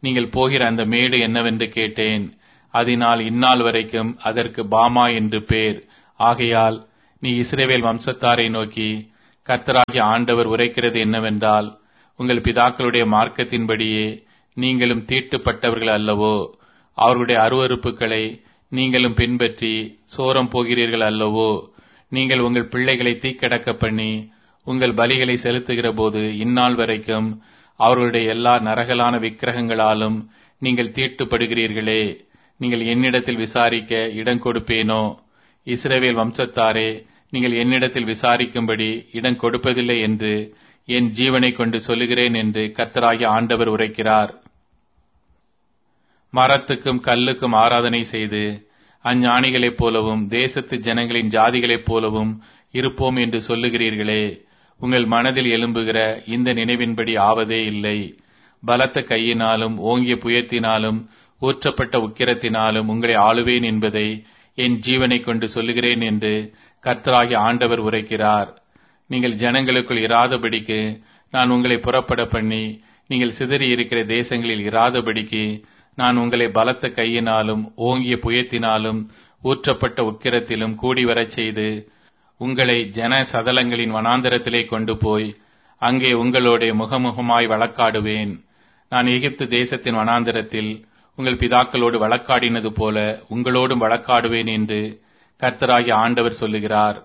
நீங்கள் போகிற அந்த மேடு என்னவென்று கேட்டேன். அதனால் இந்நாள் வரைக்கும் அதற்கு பாமா என்று பேர். ஆகையால் நீ இஸ்ரவேல் வம்சத்தாரை நோக்கி, கர்த்தராகிய ஆண்டவர் உரைக்கிறது என்னவென்றால், உங்கள் பிதாக்களுடைய மார்க்கத்தின்படியே நீங்களும் தீட்டுப்பட்டவர்கள் அல்லவோ? அவர்களுடைய அருவருப்புகளை நீங்களும் பின்பற்றி சோரம் போகிறீர்கள் அல்லவோ? நீங்கள் உங்கள் பிள்ளைகளை தீக்கடக்க பண்ணி உங்கள் பலிகளை செலுத்துகிற போது இந்நாள் வரைக்கும் அவர்களுடைய எல்லா நரகலான விக்கிரகங்களாலும் நீங்கள் தீட்டுப்படுகிறீர்களே. நீங்கள் என்னிடத்தில் விசாரிக்க இடம் கொடுப்பேனோ? இஸ்ரவேல் வம்சத்தாரே, நீங்கள் என்னிடத்தில் விசாரிக்கும்படி இடம் கொடுப்பதில்லை என்று என் ஜீவனை கொண்டு சொல்லுகிறேன் என்று கர்த்தராகிய ஆண்டவர் உரைக்கிறார். மரத்துக்கும் கல்லுக்கும் ஆராதனை செய்து அஞ்ஞானிகளைப் போலவும் தேசத்து ஜனங்களின் ஜாதிகளைப் போலவும் இருப்போம் என்று சொல்லுகிறீர்களே. உங்கள் மனதில் எழும்புகிற இந்த நினைவின்படி ஆவதே இல்லை. பலத்த கையினாலும் ஓங்கிய புயத்தினாலும் ஊற்றப்பட்ட உக்கிரத்தினாலும் உங்களை ஆளுவேன் என்பதை என் ஜீவனை கொண்டு சொல்லுகிறேன் என்று கர்த்தராகிய ஆண்டவர் உரைக்கிறார். நீங்கள் ஜனங்களுக்குள் இராதபடிக்கு நான் உங்களை புறப்பட பண்ணி நீங்கள் சிதறி இருக்கிற தேசங்களில் இராதபடிக்கு நான் உங்களை பலத்த கையினாலும் ஓங்கிய புயத்தினாலும் ஊற்றப்பட்ட உக்கிரத்திலும் கூடி வரச் செய்து உங்களை ஜன சதலங்களின் வனாந்தரத்திலே கொண்டு போய் அங்கே உங்களோட முகமுகமாய் வழக்காடுவேன். நான் எகிப்து தேசத்தின் வனாந்தரத்தில் உங்கள் பிதாக்களோடு வழக்காடினது போல உங்களோடும் வழக்காடுவேன் என்று கர்த்தராகிய ஆண்டவர் சொல்லுகிறார்.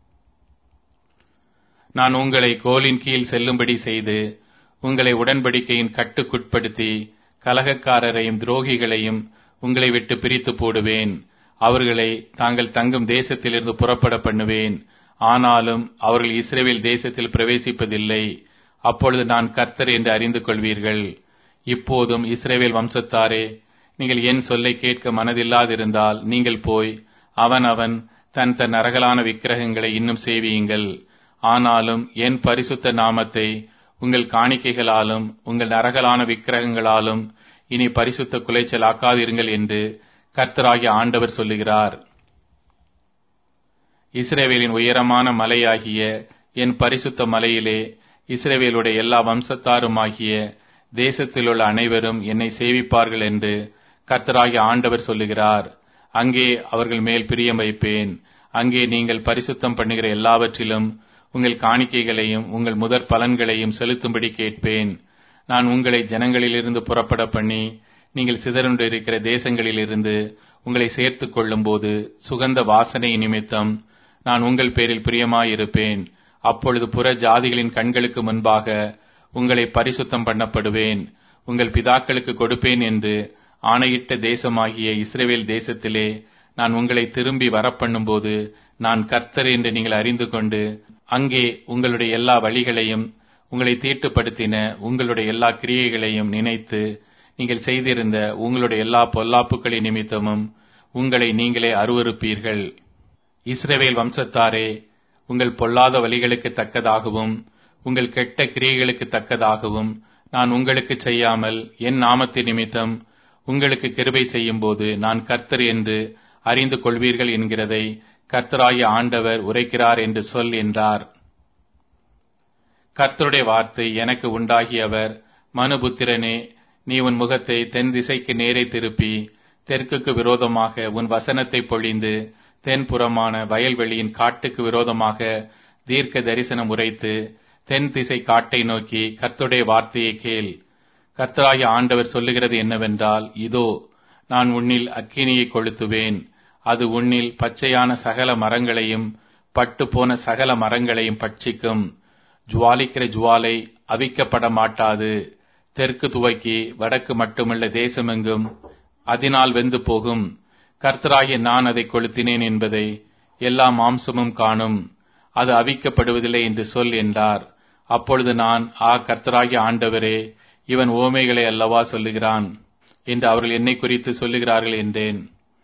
நான் உங்களை கோலின் கீழ் செல்லும்படி செய்து உங்களை உடன்படிக்கையின் கட்டுக்குட்படுத்தி கலகக்காரரையும் துரோகிகளையும் உங்களை விட்டு பிரித்து போடுவேன். அவர்களை தாங்கள் தங்கும் தேசத்திலிருந்து புறப்பட பண்ணுவேன். ஆனாலும் அவர்கள் இஸ்ரவேல் தேசத்தில் பிரவேசிப்பதில்லை. அப்பொழுது நான் கர்த்தர் என்று அறிந்து கொள்வீர்கள். இப்போதும் இஸ்ரவேல் வம்சத்தாரே, நீங்கள் என் சொல்லை கேட்க மனதில்லாதிருந்தால் நீங்கள் போய் அவன் அவன் தன் தன் நரகலான விக்கிரகங்களை இன்னும் சேவியுங்கள். ஆனாலும் என் பரிசுத்த நாமத்தை உங்கள் காணிக்கைகளாலும் உங்கள் நரகலான விக்கிரகங்களாலும் இனி பரிசுத்த குலைச்சல் ஆக்காதிருங்கள் என்று கர்த்தராகிய ஆண்டவர் சொல்லுகிறார். இஸ்ரவேலின் உயரமான மலையாகிய என் பரிசுத்த மலையிலே இஸ்ரவேலுடைய எல்லா வம்சத்தாருமாகிய தேசத்திலுள்ள அனைவரும் என்னை சேவிப்பார்கள் என்று கர்த்தராகிய ஆண்டவர் சொல்லுகிறார். அங்கே அவர்கள் மேல் பிரியம் வைப்பேன். அங்கே நீங்கள் பரிசுத்தம் பண்ணுகிற எல்லாவற்றிலும் உங்கள் காணிக்கைகளையும் உங்கள் முதற் பலன்களையும் செலுத்தும்படி கேட்பேன். நான் உங்களை ஜனங்களிலிருந்து புறப்பட பண்ணி நீங்கள் சிதறுண்டு இருக்கிற தேசங்களிலிருந்து உங்களை சேர்த்துக் கொள்ளும் போது சுகந்த வாசனை நிமித்தம் நான் உங்கள் பேரில் பிரியமாயிருப்பேன். அப்பொழுது புற ஜாதிகளின் கண்களுக்கு முன்பாக உங்களை பரிசுத்தம் பண்ணப்படுவேன். உங்கள் பிதாக்களுக்கு கொடுப்பேன் என்று ஆணையிட்ட தேசமாகிய இஸ்ரவேல் தேசத்திலே நான் உங்களை திரும்பி வரப்பண்ணும் போது நான் கர்த்தர் என்று நீங்கள் அறிந்து கொண்டு அங்கே உங்களுடைய எல்லா வழிகளையும் உங்களை தீட்டுப்படுத்தின உங்களுடைய எல்லா கிரியைகளையும் நினைத்து நீங்கள் செய்திருந்த உங்களுடைய எல்லா பொல்லாப்புக்களின் நிமித்தமும் உங்களை நீங்களே அருவருப்பீர்கள். இஸ்ரவேல் வம்சத்தாரே, உங்கள் பொல்லாத வழிகளுக்கு தக்கதாகவும் உங்கள் கெட்ட கிரியைகளுக்கு தக்கதாகவும் நான் உங்களுக்கு செய்யாமல் என் நாமத்தின் நிமித்தம் உங்களுக்கு கிருபை செய்யும் போது நான் கர்த்தர் என்று அறிந்து கொள்வீர்கள் என்கிறதை கர்த்தராகிய ஆண்டவர் உரைக்கிறார் என்று சொல் என்றார். கர்த்தருடைய வார்த்தை எனக்கு உண்டாகியவர், மனுபுத்திரனே, நீ உன் முகத்தை தென் திசைக்கு நேரே திருப்பி தெற்குக்கு விரோதமாக உன் வசனத்தை பொழிந்து தென்புறமான வயல்வெளியின் காட்டுக்கு விரோதமாக தீர்க்க தரிசனம் உரைத்து தென் திசை காட்டை நோக்கி கர்த்தருடைய வார்த்தையை கேள். கர்த்தராகிய ஆண்டவர் சொல்லுகிறது என்னவென்றால், இதோ நான் உன்னில் அக்கினியை கொளுத்துவேன். அது உன்னில் பச்சையான சகல மரங்களையும் பட்டு போன சகல மரங்களையும் பட்சிக்கும். ஜுவாலிக்கிற ஜுவாலை அவிக்கப்பட மாட்டாது. தெற்கு துவக்கி வடக்கு மட்டுமல்ல தேசமெங்கும் அதனால் வெந்து போகும். கர்த்தராகிய நான் அதை கொளுத்தினேன் என்பதை எல்லா மாம்சமும் காணும். அது அவிக்கப்படுவதில்லை என்று சொல் என்றார். அப்பொழுது நான், ஆ கர்த்தராகிய ஆண்டவரே, இவன் ஓமைகளை அல்லவா சொல்லுகிறான் என்று அவர்கள் என்னை குறித்து சொல்லுகிறார்கள் என்றேன்.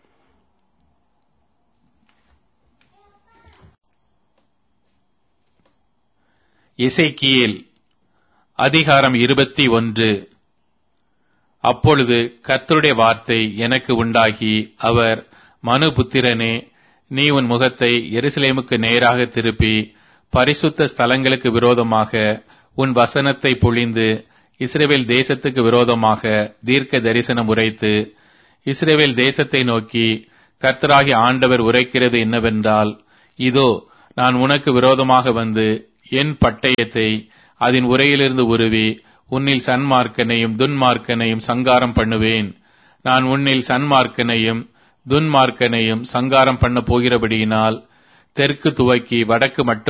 எசேக்கியேல் அதிகாரம் இருபத்தி ஒன்று. அப்பொழுது கர்த்தருடைய வார்த்தை எனக்கு உண்டாகி, அவர், மனுபுத்திரனே, நீ உன் முகத்தை எருசலேமுக்கு நேராக திருப்பி பரிசுத்த ஸ்தலங்களுக்கு விரோதமாக உன் வசனத்தை பொழிந்து இஸ்ரவேல் தேசத்துக்கு விரோதமாக தீர்க்க தரிசனம் உரைத்து, இஸ்ரவேல் தேசத்தை நோக்கி கர்த்தராகிய ஆண்டவர் உரைக்கிறது என்னவென்றால், இதோ நான் உனக்கு விரோதமாக வந்து என் பட்டயத்தை அதன் உரையிலிருந்து உருவி உன்னில் சன்மார்க்கனையும் துன்மார்க்கனையும் சங்காரம் பண்ணுவேன். நான் உன்னில் சன்மார்க்கனையும் துன்மார்க்கனையும் சங்காரம் பண்ண போகிறபடியினால் தெற்கு துவக்கி வடக்கு மட்டும்